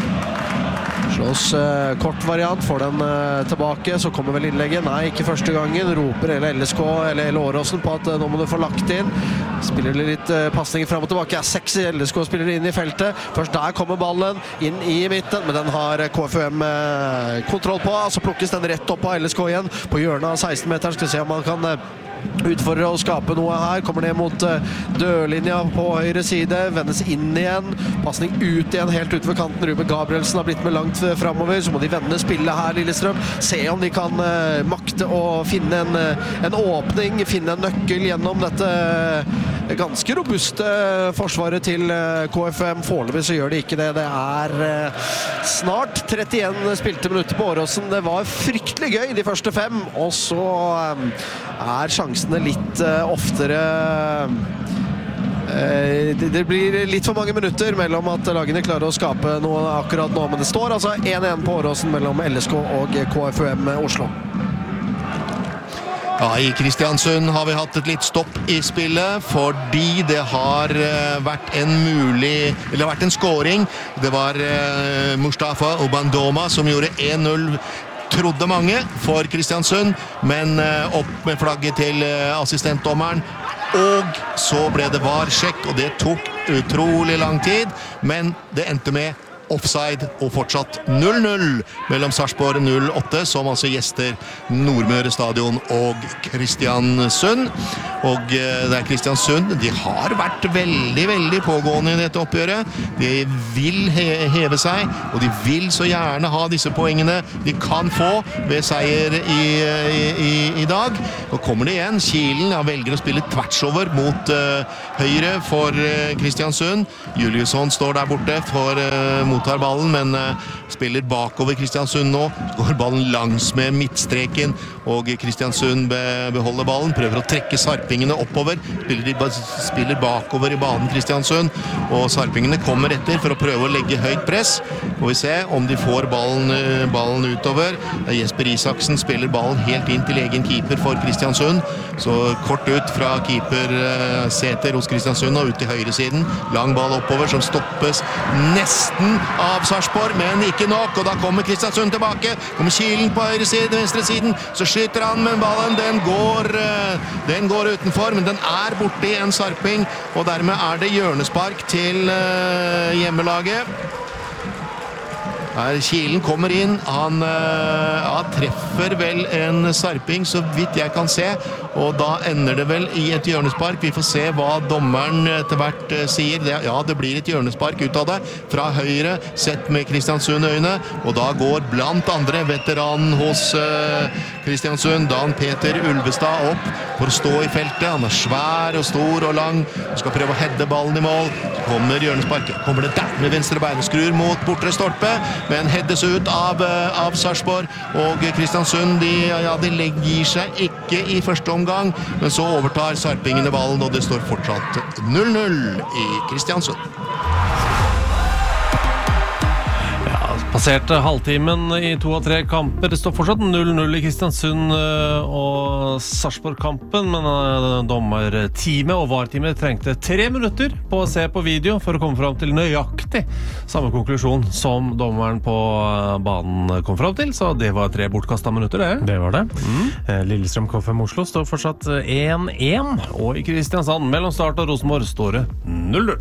Speaker 7: Slås kort variant, får den tilbake, så kommer vel innlegget. Nei, ikke første gangen. Roper hele LSK eller Åråsen på at nå må du få lagt inn. Spiller litt passninger frem og tilbake. 6 LSK-spillere inn i feltet. Først der kommer ballen inn i midten, men den har KFUM kontroll på. Så plukkes den rett opp av LSK igjen på hjørnet av 16-meteren. Skal vi se om man kan utfordre å skape noe her. Kommer ned mot dørlinja på høyre side, vendes inn igjen, passning ut igjen helt ut ved kanten. Ruben Gabrielsen har blitt med langt fremover, så må de vende spillet her, Lillestrøm. Se om de kan makte å finne en åpning, finne en nøkkel gjennom dette ganske robuste forsvaret til KFM. Foreløpig så gjør de ikke det. Det snart 31 spilte minutter på Åråsen. Det var fryktelig gøy de første 5, og så sjansene litt oftere det blir litt for mange minutter mellom at lagene klarer å skape noe akkurat nå, men det står altså 1-1 på Åråsen mellom LSK og KFUM Oslo.
Speaker 8: Ja, i Kristiansund har vi hatt et litt stopp i spillet, fordi det har vært en scoring. Det var Mustafa Obandoma som gjorde 1-0, trodde mange, for Kristiansund, men opp med flagget til assistentdommeren. Og så ble det VAR-sjekk, og det tok utrolig lang tid, men det endte med offside og fortsatt 0-0 mellom Sarpsborg 08, som altså gjester Nordmøre Stadion og Kristiansund. Og det Kristiansund, de har vært veldig, veldig pågående i dette oppgjøret. De vil heve seg, og de vil så gjerne ha disse poengene de kan få ved seier i dag. Og kommer det igjen, Kielen velger å spille tvertsover mot høyre for Kristiansund. Juliusson står der borte mottar ballen, men spiller bakover Kristiansund nå. Går ballen langs med midtstreken, og Kristiansund beholder ballen, prøver å trekke sarpingene oppover. Spiller bakover i banen Kristiansund, og sarpingene kommer etter for å prøve å legge høyt press. Får vi se om de får ballen utover. Jesper Isaksen spiller ballen helt inn til egen keeper for Kristiansund. Så kort ut fra keeper Sæter hos Kristiansund og ut til høyresiden. Lang ball oppover som stoppes nesten av Sarpsborg, men ikke nok, og da kommer Kristiansund tilbake. Kommer Kielen på høyresiden, venstresiden, så skyter han, men ballen den går utenfor, men den borte i en sarping, og dermed det hjørnespark til hjemmelaget. Kielen kommer inn, han treffer vel en sarping så vidt jeg kan se, og da ender det vel i et hjørnespark. Vi får se hva dommeren etter hvert sier. Det blir et hjørnespark ut av det, fra høyre, sett med Kristiansund-øyne, og da går blant andre veteranen hos Kristiansund, Dan Peter Ulvestad, opp for å stå i feltet. Han svær og stor og lang, skal prøve å heade ballen i mål. Så kommer hjørnesparket, kommer det der med venstre beineskrur mot bortre stolpe, men heades ut av Sarpsborg, og Kristiansund de gir seg ikke i første omgang, men så overtar sarpingene ballen, og det står fortsatt 0-0 i Kristiansund.
Speaker 1: Passerte halvtimen i 2 av 3 kamper. Det står fortsatt 0-0 i Kristiansund og Sarpsborg-kampen, men dommerteamet og VAR-teamet trengte 3 minutter på å se på video for å komme fram til nøyaktig samme konklusjon som dommeren på banen kom fram til, så det var 3 bortkastet minutter, det.
Speaker 5: Det var det. Lillestrøm KFM Oslo står fortsatt 1-1.
Speaker 1: Og i Kristiansand, mellom Start og Rosenborg, står det 0-0.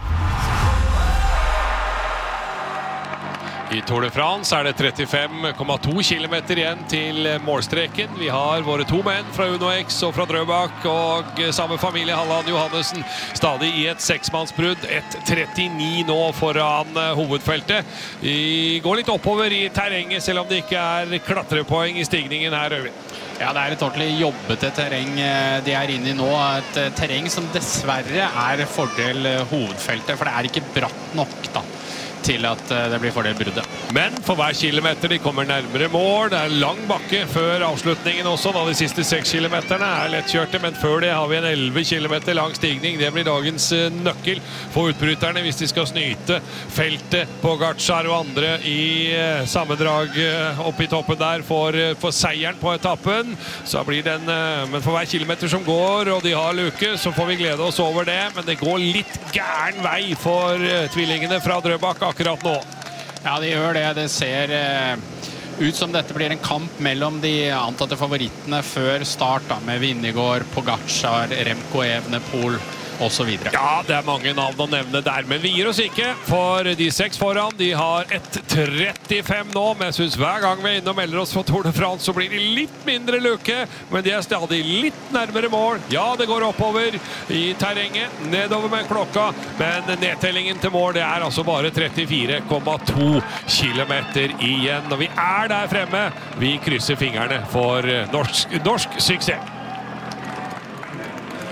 Speaker 2: I Tour de France det 35,2 kilometer igjen til målstreken. Vi har våre 2 menn fra UnoX og fra Drøbak og samme familie, Halland Johannesen, stadig i et 6-mannsbrudd. 1.39 nå foran hovedfeltet. Vi går litt oppover i terrenget, selv om det ikke klatrepoeng i stigningen her, Øyvind.
Speaker 3: Ja, det et ordentlig jobbete terreng de inne i nå. Et terreng som dessverre fordel hovedfeltet, for det ikke bratt nok da til at det blir fordel bruddet.
Speaker 2: Men for hver kilometer de kommer nærmere mål, det lang bakke før avslutningen også, da de siste 6 kilometerne lettkjørte, men før det har vi en 11 kilometer lang stigning. Det blir dagens nøkkel for utbryterne hvis de skal snyte feltet på Gartskjær og andre i sammendrag oppe i toppen der for seieren på etappen. Så blir den, men for hver kilometer som går, og de har luke, så får vi glede oss over det, men det går litt gæren vei for tvillingene fra Drøbak akkurat nå.
Speaker 3: Ja, de gjør det. Det ser ut som dette blir en kamp mellom de antatte favorittene før start, da, med Vinnegård, Pogačar, Remco Evenepoel og så videre.
Speaker 2: Ja, det mange navn å nevne der, men vi gir oss ikke, for de 6 foran, de har 1.35 nå, men jeg synes hver gang vi inne og melder oss for Tour de France, så blir det litt mindre luke, men de stadig litt nærmere mål. Ja, det går oppover i terrenget, nedover med klokka, men nedtellingen til mål, det altså bare 34,2 kilometer igjen, og vi der fremme. Vi krysser fingrene for norsk suksess.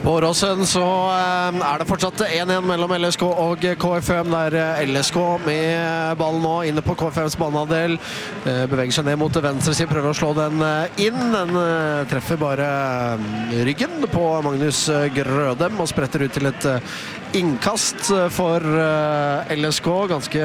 Speaker 7: På Åråsen så det fortsatt 1-1 mellom LSK og KFM, der LSK med ballen nå inne på KFMs banehalvdel. Beveger seg ned mot venstre siden, prøver å slå den inn. Den treffer bare ryggen på Magnus Grødem og spretter ut til et innkast for LSK. Ganske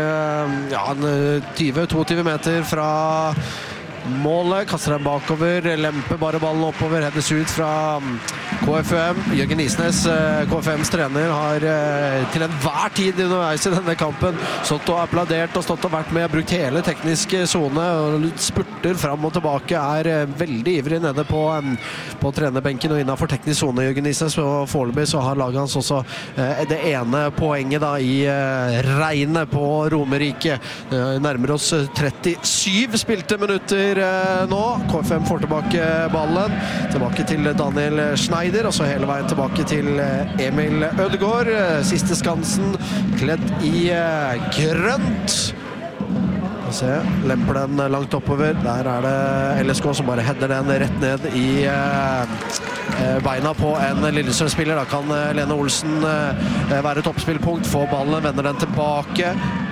Speaker 7: 20-22 meter fra målet, kaster den bakover, lemper bare ballen oppover, heades ut fra KFM. Jørgen Isnes, KFMs trener, har til enhver tid underveis i denne kampen stått og applaudert og stått og vært med, brukt hele teknisk zone og spurter fram og tilbake, veldig ivrig nede på trenerbenken og innenfor teknisk zone, Jørgen Isnes, og foreløpig så har laget hans også det ene poenget da i regnet på Romerike. Nærmer oss 37 spilte minutter nå. KFM får tilbake ballen, tilbake til Daniel Schneider, og så hele veien tilbake til Emil Ødegaard. Siste skansen, kledd i grønt. Se, lemper den langt oppover. Der det LSK som bare header den rett ned i beina på en Lillestrøm-spiller. Da kan Lene Olsen være toppspillpunkt, få ballen, vender den tilbake.